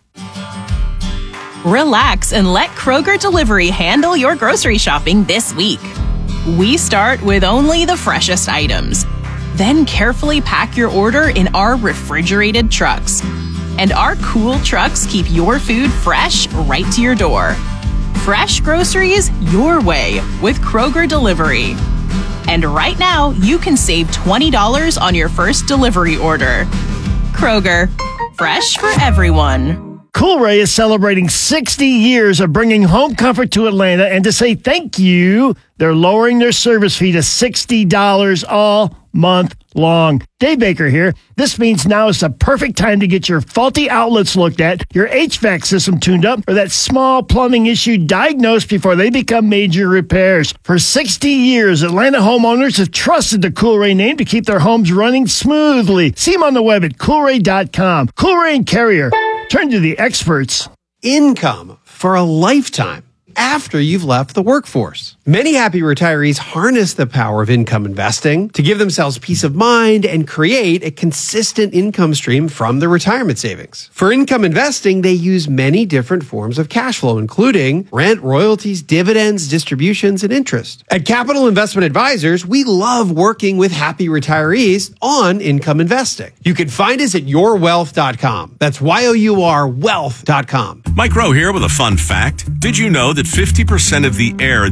S13: Relax and let Kroger Delivery handle your grocery shopping this week. We start with only the freshest items, then carefully pack your order in our refrigerated trucks. And our cool trucks keep your food fresh right to your door. Fresh groceries your way with Kroger Delivery. And right now, you can save twenty dollars on your first delivery order. Kroger, fresh for everyone.
S1: Coolray is celebrating sixty years of bringing home comfort to Atlanta, and to say thank you, they're lowering their service fee to sixty dollars all month long. Dave Baker here. This means now is the perfect time to get your faulty outlets looked at, your H V A C system tuned up, or that small plumbing issue diagnosed before they become major repairs. For sixty years, Atlanta homeowners have trusted the Coolray name to keep their homes running smoothly. See them on the web at coolray dot com. Coolray and Carrier. Turn to the experts.
S19: Income for a lifetime after you've left the workforce. Many happy retirees harness the power of income investing to give themselves peace of mind and create a consistent income stream from their retirement savings. For income investing, they use many different forms of cash flow, including rent, royalties, dividends, distributions, and interest. At Capital Investment Advisors, we love working with happy retirees on income investing. You can find us at your wealth dot com. That's Y O U R wealth dot com.
S25: Mike Rowe here with a fun fact. Did you know that fifty percent of the air that you breathe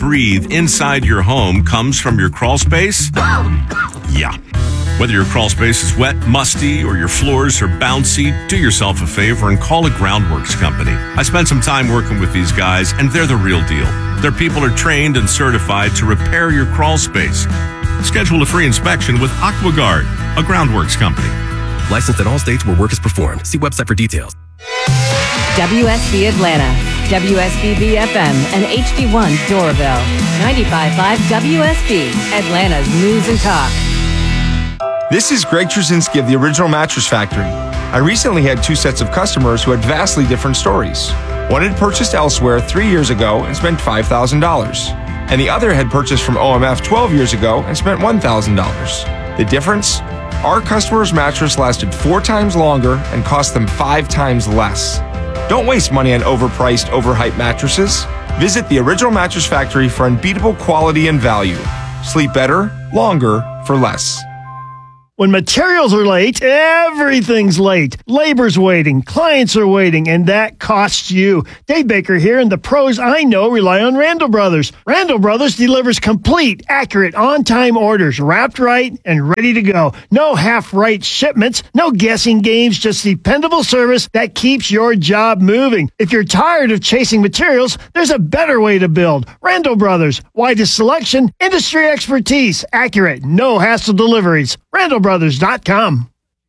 S14: breathe inside your home comes from your crawl space? Yeah. Whether your crawl space is wet, musty, or your floors are bouncy, do yourself a favor and call a Groundworks company. I spent some time working with these guys, and they're the real deal. Their people are trained and certified to repair your crawl space. Schedule a free inspection with AquaGuard, a Groundworks company.
S15: Licensed in all states where work is performed. See website for details.
S17: W S B Atlanta, W S B B F M, and H D one Doraville. ninety-five point five W S B, Atlanta's News and Talk.
S16: This is Greg Trzynski of the Original Mattress Factory. I recently had two sets of customers who had vastly different stories. One had purchased elsewhere three years ago and spent five thousand dollars. And the other had purchased from O M F twelve years ago and spent one thousand dollars. The difference? Our customer's mattress lasted four times longer and cost them five times less. Don't waste money on overpriced, overhyped mattresses. Visit the Original Mattress Factory for unbeatable quality and value. Sleep better, longer, for less.
S1: When materials are late, everything's late. Labor's waiting, clients are waiting, and that costs you. Dave Baker here, and the pros I know rely on Randall Brothers. Randall Brothers delivers complete, accurate, on-time orders, wrapped right and ready to go. No half-right shipments, no guessing games, just dependable service that keeps your job moving. If you're tired of chasing materials, there's a better way to build. Randall Brothers, widest selection, industry expertise, accurate, no hassle deliveries. Randall Brothers dot com.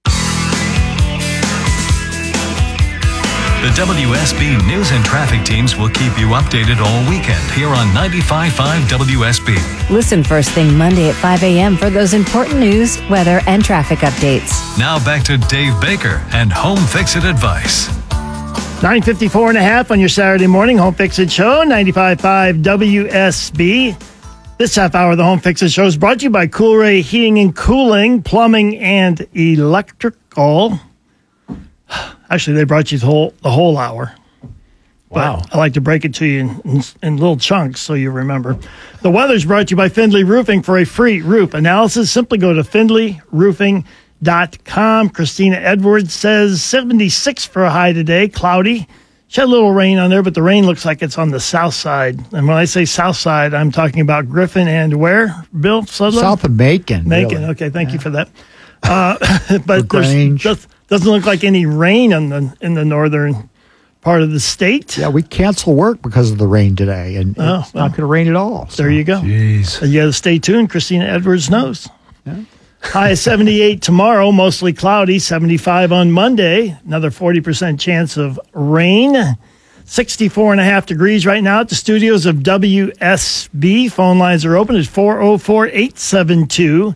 S18: The W S B News and Traffic teams will keep you updated all weekend here on ninety-five point five W S B.
S17: Listen first thing Monday at five a.m. for those important news, weather, and traffic updates.
S18: Now back to Dave Baker and Home Fix-It advice.
S1: nine fifty-four and a half on your Saturday morning Home Fix-It Show, ninety-five point five W S B. This half hour of the Home Fix-It Show is brought to you by Coolray Heating and Cooling, Plumbing and Electrical. Actually, they brought you the whole, the whole hour. Wow. But I like to break it to you in, in, in little chunks so you remember. The weather's brought to you by Findlay Roofing. For a free roof analysis, simply go to findlay roofing dot com. Christina Edwards says seventy-six for a high today, cloudy. She had a little rain on there, but the rain looks like it's on the south side. And when I say south side, I'm talking about Griffin and where, Bill Sudler?
S8: South of Macon.
S1: Macon,
S8: really.
S1: Okay, thank yeah. you for that. Uh, but
S8: there's
S1: just doesn't look like any rain in the in the northern part of the state.
S8: Yeah, we cancel work because of the rain today, and
S1: oh,
S8: it's
S1: well,
S8: not going to rain at all. So.
S1: There you go.
S2: Jeez.
S1: You got to stay tuned. Christina Edwards knows.
S8: Yeah.
S1: High of seventy-eight tomorrow, mostly cloudy, seventy-five on Monday. Another forty percent chance of rain. sixty-four and a half degrees right now at the studios of W S B. Phone lines are open at four oh four, eight seven two,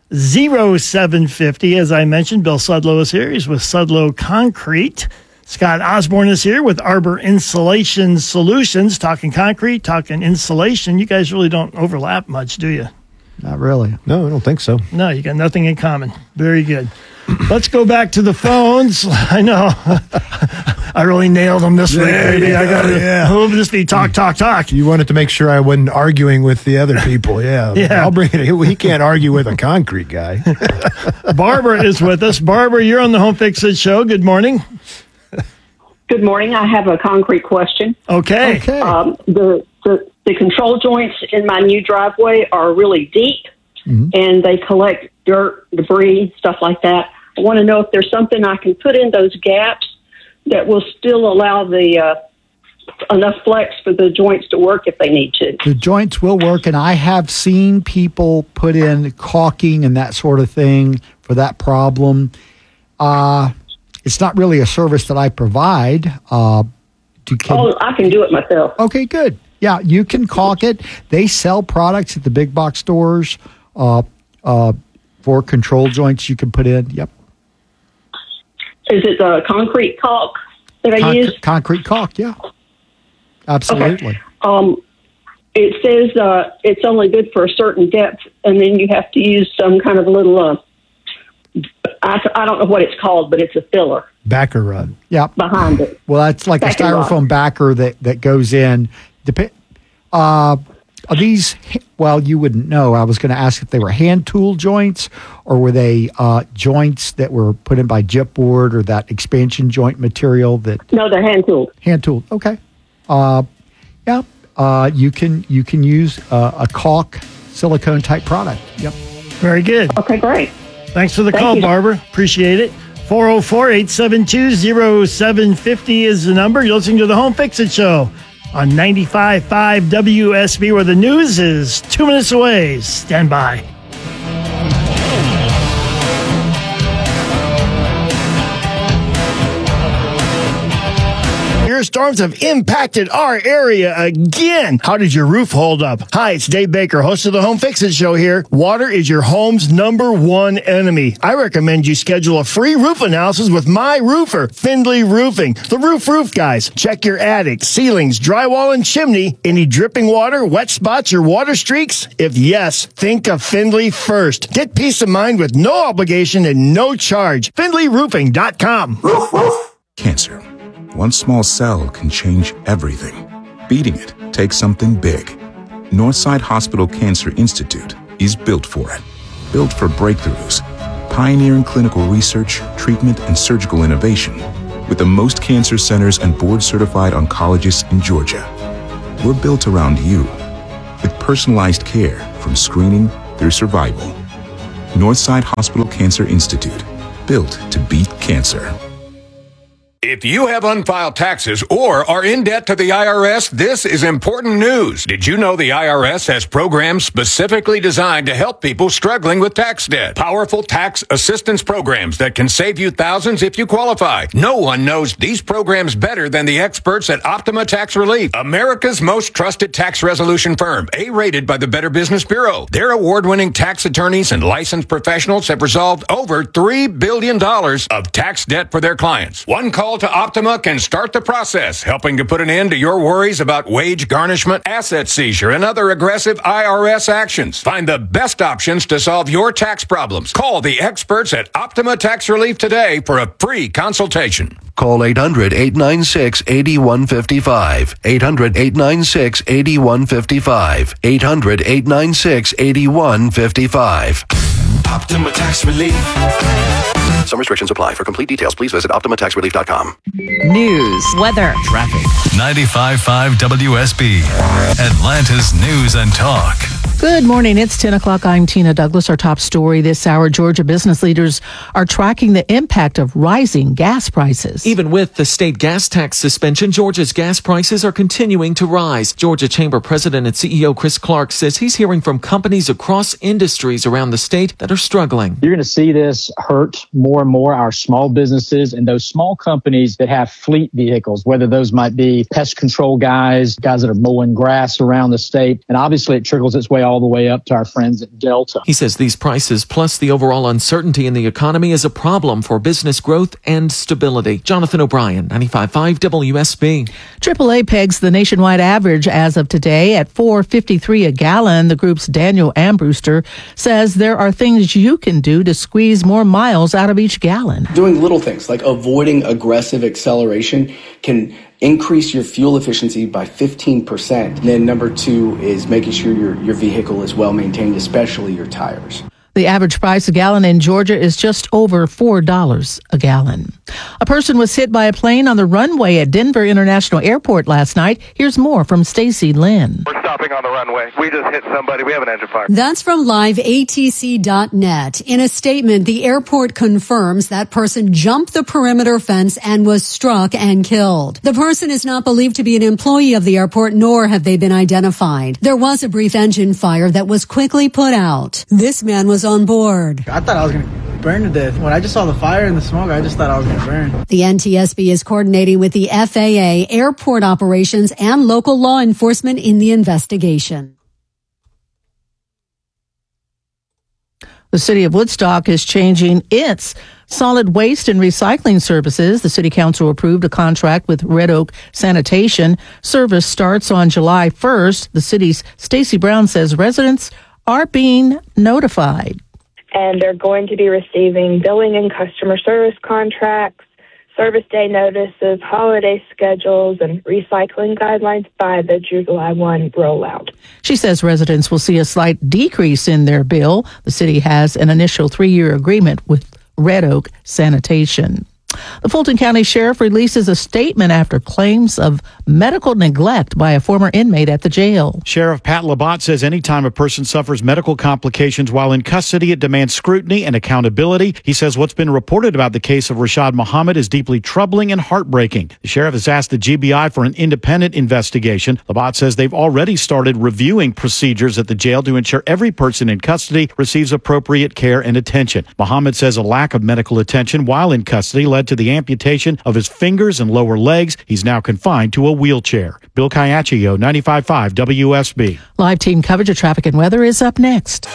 S1: oh seven five oh. As I mentioned, Bill Sudlow is here. He's with Sudlow Concrete. Scott Osborne is here with Arbor Insulation Solutions. Talking concrete, talking insulation. You guys really don't overlap much, do you?
S8: Not really.
S2: No, I don't think so.
S1: No, you got nothing in common. Very good. Let's go back to the phones. I know. I really nailed them this week,
S2: Yeah,
S1: baby.
S2: yeah,
S1: I got to
S2: yeah.
S1: move this be talk, talk, talk.
S2: You wanted to make sure I wasn't arguing with the other people. Yeah.
S1: Yeah.
S2: I'll bring it. He can't argue with a concrete guy.
S1: Barbara is with us. Barbara, you're on the Home Fix It Show. Good morning.
S21: Good morning. I have a concrete question.
S1: Okay.
S8: Okay.
S21: Um, the, the the control joints in my new driveway are really deep,
S8: mm-hmm.
S21: and they collect dirt, debris, stuff like that. I want to know if there's something I can put in those gaps that will still allow the uh, enough flex for the joints to work if they need to.
S8: The joints will work, and I have seen people put in caulking and that sort of thing for that problem. Uh, it's not really a service that I provide. Uh, to can,
S21: oh, I can do it myself.
S8: Okay, good. Yeah, you can caulk it. They sell products at the big box stores uh, uh, for control joints you can put in. Yep.
S21: Is it the concrete caulk that I
S8: Concre-
S21: use?
S8: Concrete caulk, yeah. Absolutely.
S21: Okay. Um, it says uh, it's only good for a certain depth, and then you have to use some kind of little, uh, I, I don't know what it's called, but it's a filler.
S2: Backer rod.
S8: Yeah.
S21: Behind it.
S8: Well, that's like
S21: Back
S8: a styrofoam backer that, that goes in. Dep- uh, are these, well, you wouldn't know. I was going to ask if they were hand tool joints or were they uh, joints that were put in by Gypboard or that expansion joint material that.
S21: No, they're hand tooled.
S8: Hand tooled. Okay. Uh, yeah. uh, you can you can use uh, a caulk silicone type product. Yep.
S1: Very good.
S21: Okay, great.
S1: Thanks for the
S21: Thank
S1: call,
S21: you.
S1: Barbara. Appreciate it. four oh four, eight seven two, oh seven five oh is the number. You're listening to the Home Fix-It Show on ninety-five point five W S B, where the news is two minutes away. Stand by. Storms have impacted our area again. How did your roof hold up? Hi, it's Dave Baker, host of the Home Fix-It Show here. Water is your home's number one enemy. I recommend you schedule a free roof analysis with my roofer, Findlay Roofing. The Roof Roof guys. Check your attic, ceilings, drywall, and chimney. Any dripping water, wet spots, or water streaks? If yes, think of Findlay first. Get peace of mind with no obligation and no charge. Findlay Roofing dot com.
S3: Cancer. One small cell can change everything. Beating it takes something big. Northside Hospital Cancer Institute is built for it. Built for breakthroughs, pioneering clinical research, treatment, and surgical innovation, with the most cancer centers and board-certified oncologists in Georgia. We're built around you, with personalized care from screening through survival. Northside Hospital Cancer Institute, built to beat cancer.
S22: If you have unfiled taxes or are in debt to the I R S, this is important news. Did you know the I R S has programs specifically designed to help people struggling with tax debt? Powerful tax assistance programs that can save you thousands if you qualify. No one knows these programs better than the experts at Optima Tax Relief, America's most trusted tax resolution firm, A-rated by the Better Business Bureau. Their award-winning tax attorneys and licensed professionals have resolved over three billion dollars of tax debt for their clients. One call to Optima can start the process, helping to put an end to your worries about wage garnishment, asset seizure, and other aggressive I R S actions. Find the best options to solve your tax problems. Call the experts at Optima Tax Relief today for a free consultation.
S23: Call eight hundred, eight nine six, eight one five five. eight hundred, eight nine six, eight one five five. eight hundred, eight nine six, eight one five five.
S24: Optima Tax Relief.
S23: Some restrictions apply. For complete details, please visit optima tax relief dot com.
S6: News, weather,
S18: traffic. ninety-five point five W S B, Atlanta's News and Talk.
S20: Good morning. It's ten o'clock. I'm Tina Douglas. Our top story this hour, Georgia business leaders are tracking the impact of rising gas prices.
S25: Even with the state gas tax suspension, Georgia's gas prices are continuing to rise. Georgia Chamber President and C E O Chris Clark says he's hearing from companies across industries around the state that are struggling.
S26: You're going to see this hurt more and more our small businesses and those small companies that have fleet vehicles, whether those might be pest control guys, guys that are mowing grass around the state. And obviously it trickles its way all the way up to our friends at Delta.
S25: He says these prices plus the overall uncertainty in the economy is a problem for business growth and stability. Jonathan O'Brien, ninety-five point five W S B.
S20: triple A pegs the nationwide average as of today at four dollars and fifty-three cents a gallon. The group's Daniel Ambruster says there are things you can do to squeeze more miles out of each gallon.
S27: Doing little things like avoiding aggressive acceleration can increase your fuel efficiency by fifteen percent. And then number two is making sure your, your vehicle is well maintained, especially your tires.
S20: The average price a gallon in Georgia is just over four dollars a gallon. A person was hit by a plane on the runway at Denver International Airport last night. Here's more from Stacy Lynn.
S28: We're stopping on the runway. We just hit somebody. We have an engine fire.
S29: That's from live A T C dot net. In a statement, the airport confirms that person jumped the perimeter fence and was struck and killed. The person is not believed to be an employee of the airport, nor have they been identified. There was a brief engine fire that was quickly put out. This man was on board.
S30: I thought I was going to burn to death. When I just saw the fire and the smoke, I just thought I was going to burn.
S29: The N T S B is coordinating with the F A A, airport operations, and local law enforcement in the investigation.
S20: The city of Woodstock is changing its solid waste and recycling services. The city council approved a contract with Red Oak Sanitation. Service starts on July first. The city's Stacey Brown says residents are being notified.
S31: And they're going to be receiving billing and customer service contracts, service day notices, holiday schedules, and recycling guidelines by the July first rollout.
S20: She says residents will see a slight decrease in their bill. The city has an initial three-year agreement with Red Oak Sanitation. The Fulton County Sheriff releases a statement after claims of medical neglect by a former inmate at the jail.
S4: Sheriff Pat Labatt says anytime a person suffers medical complications while in custody, it demands scrutiny and accountability. He says what's been reported about the case of Rashad Muhammad is deeply troubling and heartbreaking. The sheriff has asked the G B I for an independent investigation. Labatt says they've already started reviewing procedures at the jail to ensure every person in custody receives appropriate care and attention. Muhammad says a lack of medical attention while in custody led to the amputation of his fingers and lower legs. He's now confined to a wheelchair. Bill Caiaccio, ninety-five point five W S B.
S20: Live team coverage of traffic and weather is up next.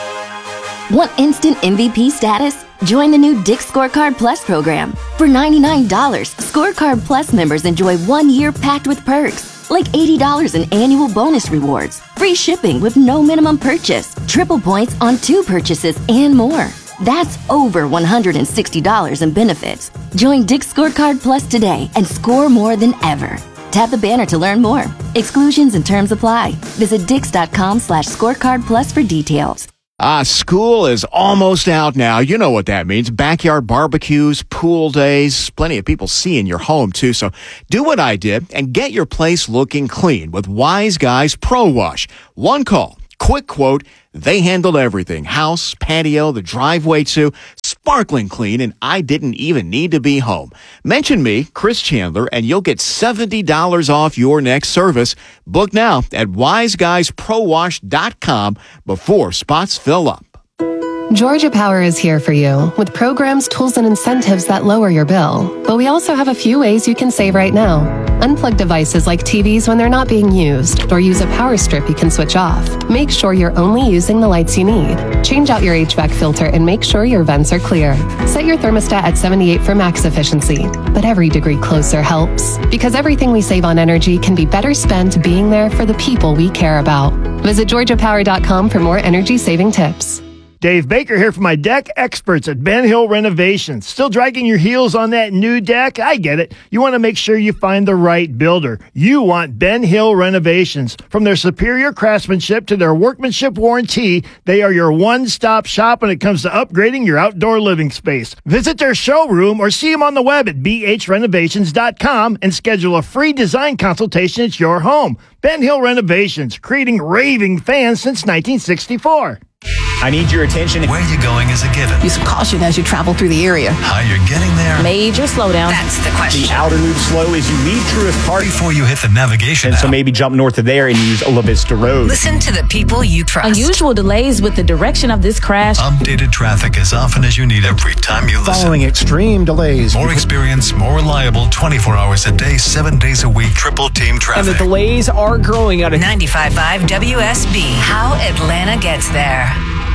S5: Want instant M V P status? Join the new Dick's Scorecard Plus program. For ninety-nine dollars, Scorecard Plus members enjoy one year packed with perks, like eighty dollars in annual bonus rewards, free shipping with no minimum purchase, triple points on two purchases, and more. That's over one hundred sixty dollars in benefits. Join Dick's Scorecard Plus today and score more than ever. Tap the banner to learn more. Exclusions and terms apply. Visit dix.com slash scorecard plus for details.
S7: Ah, school is almost out now. You know what that means. Backyard barbecues, pool days, plenty of people seeing your home too. So do what I did and get your place looking clean with Wise Guys Pro Wash. One call, quick quote. They handled everything. House, patio, the driveway too. Sparkling clean, and I didn't even need to be home. Mention me, Chris Chandler, and you'll get seventy dollars off your next service. Book now at wise guys pro wash dot com before spots fill up.
S9: Georgia Power is here for you with programs, tools, and incentives that lower your bill. But we also have a few ways you can save right now. Unplug devices like T Vs when they're not being used, or use a power strip you can switch off. Make sure you're only using the lights you need. Change out your H V A C filter and make sure your vents are clear. Set your thermostat at seventy-eight for max efficiency. But every degree closer helps, because everything we save on energy can be better spent being there for the people we care about. Visit georgia power dot com for more energy-saving tips.
S1: Dave Baker here for my deck experts at Ben Hill Renovations. Still dragging your heels on that new deck? I get it. You want to make sure you find the right builder. You want Ben Hill Renovations. From their superior craftsmanship to their workmanship warranty, they are your one-stop shop when it comes to upgrading your outdoor living space. Visit their showroom or see them on the web at b h renovations dot com and schedule a free design consultation at your home. Ben Hill Renovations, creating raving fans since nineteen sixty-four.
S10: I need your attention.
S18: Where you're going is a given.
S11: Use caution as you travel through the area.
S18: How you're getting there.
S11: Major slowdown. That's the question.
S10: The outer loop slow as you leave Truist Park.
S18: Before you hit the navigation
S10: And
S18: app.
S10: so maybe jump north of there and use La Vista Road.
S11: Listen to the people you trust. Unusual delays with the direction of this crash.
S18: Updated traffic as often as you need every time you listen.
S2: Following extreme delays.
S18: More experience, more reliable, twenty-four hours a day, seven days a week, triple team traffic.
S10: And the delays are growing out of
S17: ninety-five point five W S B. How Atlanta gets there.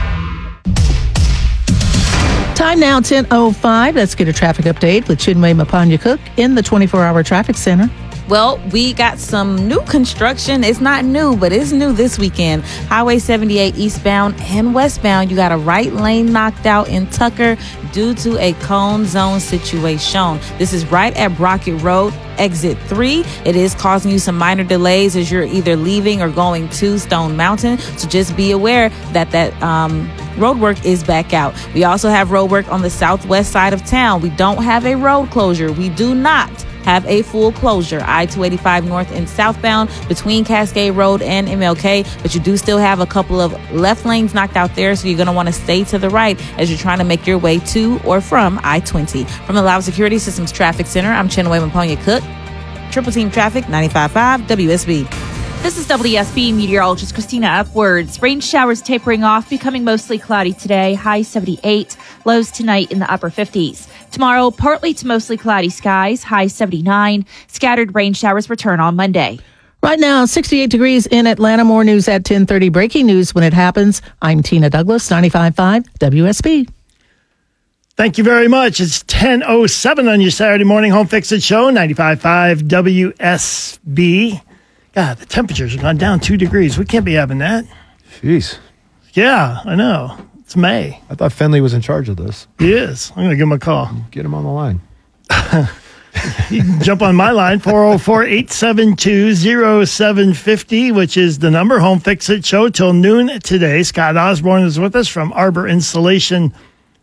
S20: Time now, ten oh five. Let's get a traffic update with Chinwe Mapanya-Cook in the twenty-four hour traffic center.
S12: Well, we got some new construction. It's not new, but it's new this weekend. Highway seventy-eight eastbound and westbound. You got a right lane knocked out in Tucker due to a cone zone situation. This is right at Brockett Road, exit three. It is causing you some minor delays as you're either leaving or going to Stone Mountain. So just be aware that that um, road work is back out. We also have road work on the southwest side of town. We don't have a road closure. We do not have a full closure. I two eighty-five north and southbound between Cascade Road and M L K, but you do still have a couple of left lanes knocked out there, so you're going to want to stay to the right as you're trying to make your way to or from I twenty. From the Loud Security Systems Traffic Center, I'm Chinwe Mapanya-Cook. Triple Team Traffic, ninety-five point five W S B.
S13: This is W S B meteorologist Christina Upwards. Rain showers tapering off, becoming mostly cloudy today. High seventy-eight, lows tonight in the upper fifties. Tomorrow, partly to mostly cloudy skies, high seventy-nine. Scattered rain showers return on Monday.
S20: Right now, sixty-eight degrees in Atlanta. More news at ten thirty. Breaking news when it happens. I'm Tina Douglas, ninety-five point five W S B.
S1: Thank you very much. It's ten oh seven on your Saturday morning Home Fix It show, ninety-five point five W S B. God, the temperatures have gone down two degrees. We can't be having that.
S2: Jeez.
S1: Yeah, I know. It's May.
S2: I thought Finley was in charge of this.
S1: He is. I'm going to give him a call.
S2: Get him on the line.
S1: You can jump on my line, four oh four, eight seven two, oh seven five oh, which is the number. Home Fix It show till noon today. Scott Osborne is with us from Arbor Insulation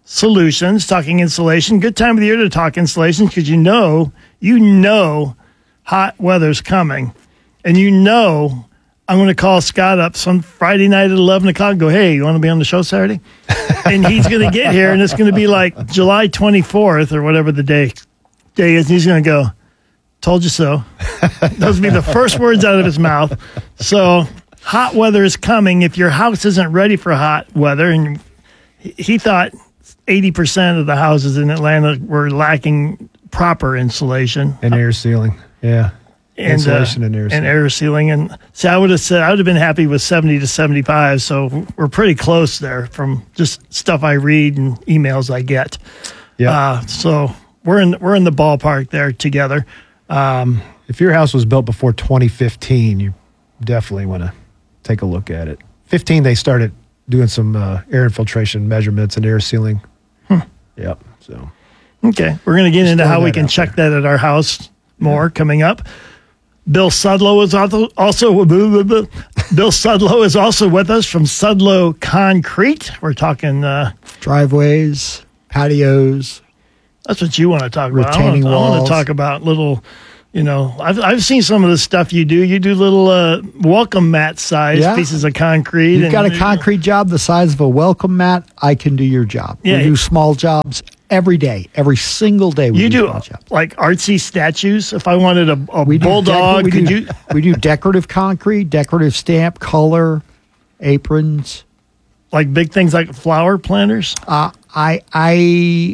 S1: Solutions, talking insulation. Good time of the year to talk insulation because you know, you know hot weather's coming. And you know I'm going to call Scott up some Friday night at eleven o'clock and go, hey, you want to be on the show Saturday? And he's going to get here, and it's going to be like July twenty-fourth or whatever the day, day is. And he's going to go, told you so. Those would be the first words out of his mouth. So hot weather is coming. If your house isn't ready for hot weather, and he thought eighty percent of the houses in Atlanta were lacking proper insulation.
S2: And air sealing, yeah.
S1: And,
S2: Insulation
S1: uh,
S2: and air sealing.
S1: and air sealing. And so I would have said, I would have been happy with seventy to seventy-five. So we're pretty close there from just stuff I read and emails I get.
S2: Yeah.
S1: Uh, so we're in, we're in the ballpark there together. Um,
S2: if your house was built before twenty fifteen, you definitely want to take a look at it. fifteen, they started doing some uh, air infiltration measurements and air sealing.
S1: Hmm.
S2: Yep. So
S1: okay, we're going to get
S2: Just
S1: into
S2: throw
S1: how we
S2: that
S1: can
S2: out
S1: check that at our house more coming up. Bill Sudlow is also, also Bill Sudlow is also with us from Sudlow Concrete. We're talking uh,
S3: driveways, patios.
S1: That's what you want to talk about.
S3: Retaining
S1: I want, I want
S3: walls.
S1: to talk about little, you know, I've I've seen some of the stuff you do. You do little uh, welcome mat size
S3: Yeah.
S1: pieces of concrete.
S3: You've
S1: and,
S3: got a concrete job the size of a welcome mat, I can do your job.
S1: Yeah.
S3: We do small jobs every day, every single day. We
S1: You do
S3: small jobs.
S1: like artsy statues. If I wanted a, a
S3: We do
S1: bulldog,
S3: dec- we
S1: could
S3: do,
S1: you?
S3: We do decorative concrete, decorative stamp, color, aprons.
S1: Like big things like flower planters?
S3: Uh, I I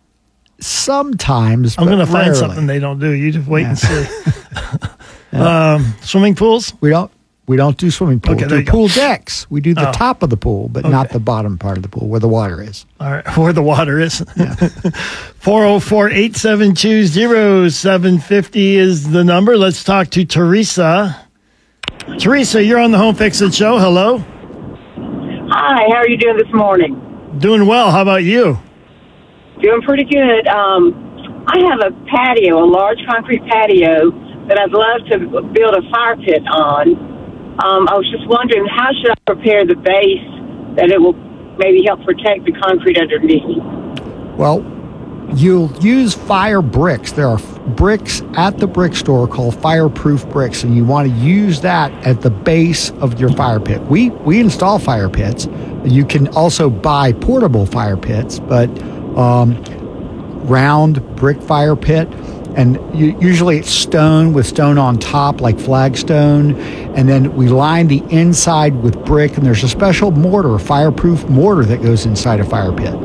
S3: sometimes.
S1: I'm
S3: but
S1: going to find
S3: rarely.
S1: something they don't do. You just wait
S3: Yeah.
S1: and see. um, swimming pools?
S3: We don't. We don't do swimming pools.
S1: Okay,
S3: we
S1: there
S3: do
S1: you go.
S3: pool decks. We do the
S1: Oh.
S3: top of the pool, but not the bottom part of the pool where the water is.
S1: All right, where the water is. four oh four, eight seven two, oh seven five oh is the number. Let's talk to Teresa. Teresa, you're on the Home Fix It Show. Hello.
S6: Hi, how are you doing this morning?
S1: Doing well. How about you?
S6: Doing pretty good. Um, I have a patio, a large concrete patio that I'd love to build a fire pit on. Um, I was just wondering, how should I prepare the base that it will maybe help protect the concrete underneath?
S3: Well, you'll use fire bricks. There are bricks at the brick store called fireproof bricks, and you want to use that at the base of your fire pit. We we install fire pits. You can also buy portable fire pits, but um, round brick fire pit. And you, usually it's stone with stone on top, like flagstone. And then we line the inside with brick, and there's a special mortar, a fireproof mortar that goes inside a fire pit.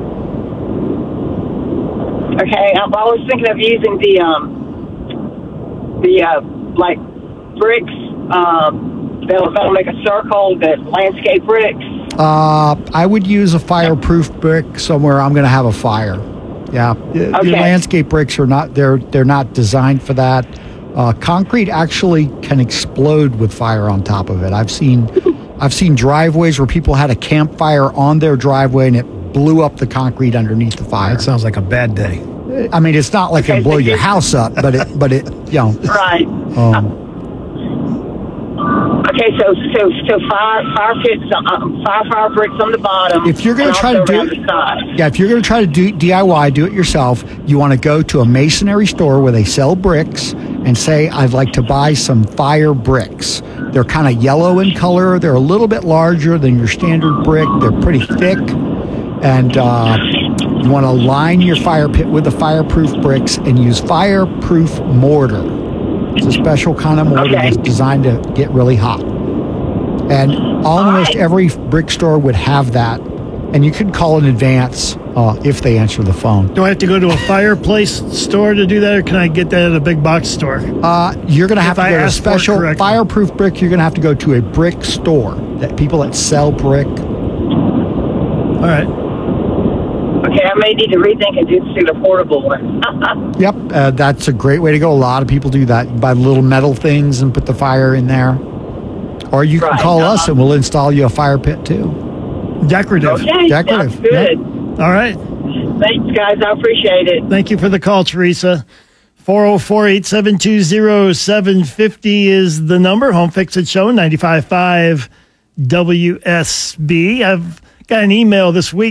S6: Okay, I, I was thinking of using the, um, the uh, like, bricks um, that'll, that'll make a circle, the landscape bricks.
S3: Uh, I would use a fireproof brick somewhere I'm going to have a fire. Yeah, your
S6: Okay.
S3: landscape bricks are not they're they're not designed for that. Uh, concrete actually can explode with fire on top of it. I've seen I've seen driveways where people had a campfire on their driveway and it blew up the concrete underneath the fire.
S2: That sounds like a bad day.
S3: I mean, it's not like
S6: Okay,
S3: it'll blow
S6: so
S3: your
S6: you-
S3: house up, but it but it you know.
S6: Right.
S3: Um,
S6: Okay, so so so fire fire pits, um, fire fire bricks on the bottom.
S3: If you're going
S6: and
S3: to try to
S6: also
S3: do
S6: around the side.
S3: yeah, if you're going to try to do D I Y, do it yourself, you want to go to a masonry store where they sell bricks and say, I'd like to buy some fire bricks. They're kind of yellow in color. They're a little bit larger than your standard brick. They're pretty thick. And uh, you want to line your fire pit with the fireproof bricks and use fireproof mortar. It's a special kind of mortar
S6: Okay.
S3: that's designed to get really hot. And almost every brick store would have that. And you could call in advance uh, if they answer the phone.
S1: Do I have to go to a fireplace store to do that, or can I get that at a big box store?
S3: Uh, you're going to have
S1: If
S3: to
S1: I
S3: go to a
S1: ask for it
S3: special
S1: correctly.
S3: fireproof brick. You're going to have to go to a brick store. That people that sell brick.
S1: All right.
S6: Okay, I may need to rethink and just do the portable one.
S3: Yep, uh, that's a great way to go. A lot of people do that. You buy little metal things and put the fire in there. Or you can
S6: Right,
S3: call
S6: uh-huh.
S3: us and we'll install you a fire pit too.
S1: Decorative.
S6: Okay,
S3: Decorative.
S6: sounds good.
S1: All right.
S6: Thanks, guys. I appreciate it.
S1: Thank you for the call, Teresa. four oh four, eight seven two, oh seven five oh is the number. Home Fix It Show, ninety-five point five W S B. I've got an email this week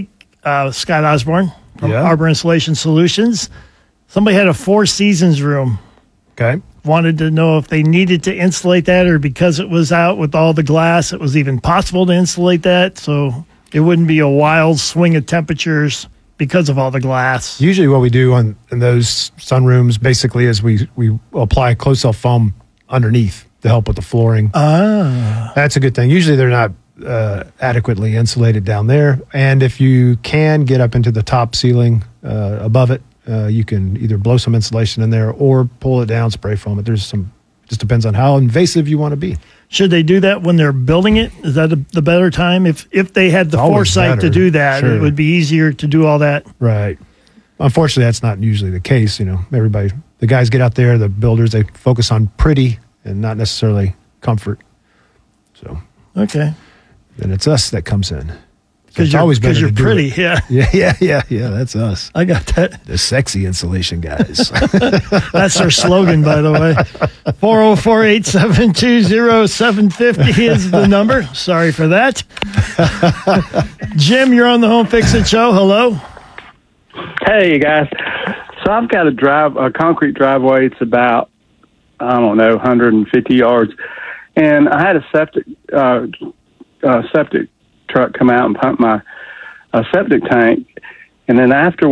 S1: uh, Scott Osborne from
S2: Yeah.
S1: Arbor Insulation Solutions. Somebody had a Four Seasons room.
S2: Okay.
S1: Wanted to know if they needed to insulate that or because it was out with all the glass, it was even possible to insulate that. So it wouldn't be a wild swing of temperatures because of all the glass.
S2: Usually what we do on in those sunrooms basically is we, we apply closed-cell foam underneath to help with the flooring.
S1: Ah.
S2: That's a good thing. Usually they're not uh, adequately insulated down there. And if you can get up into the top ceiling uh, above it, uh, you can either blow some insulation in there or pull it down, spray foam it. There's some, just depends on how invasive you want to be.
S1: Should they do that when they're building it? Is that a, the better time? If if they had the
S2: It's always
S1: foresight
S2: better.
S1: to do that,
S2: Sure.
S1: it would be easier to do all that.
S2: Right. Unfortunately, that's not usually the case. You know, everybody, the guys get out there, the builders, they focus on pretty and not necessarily comfort. So,
S1: Okay.
S2: then it's us that comes in.
S1: Because
S2: It's
S1: you're,
S2: always better
S1: 'cause you're
S2: to do
S1: pretty,
S2: it.
S1: yeah.
S2: Yeah, yeah, yeah, yeah. That's us.
S1: I got that.
S2: The sexy insulation guys.
S1: That's our slogan, by the way. four oh four, eight seven two, oh seven five oh is the number. Sorry for that. Jim, you're on the Home Fix It Show. Hello.
S8: Hey, you guys. So I've got a drive, a concrete driveway. It's about, I don't know, one hundred fifty yards. And I had a septic, uh, uh, septic truck come out and pump my uh, septic tank. And then after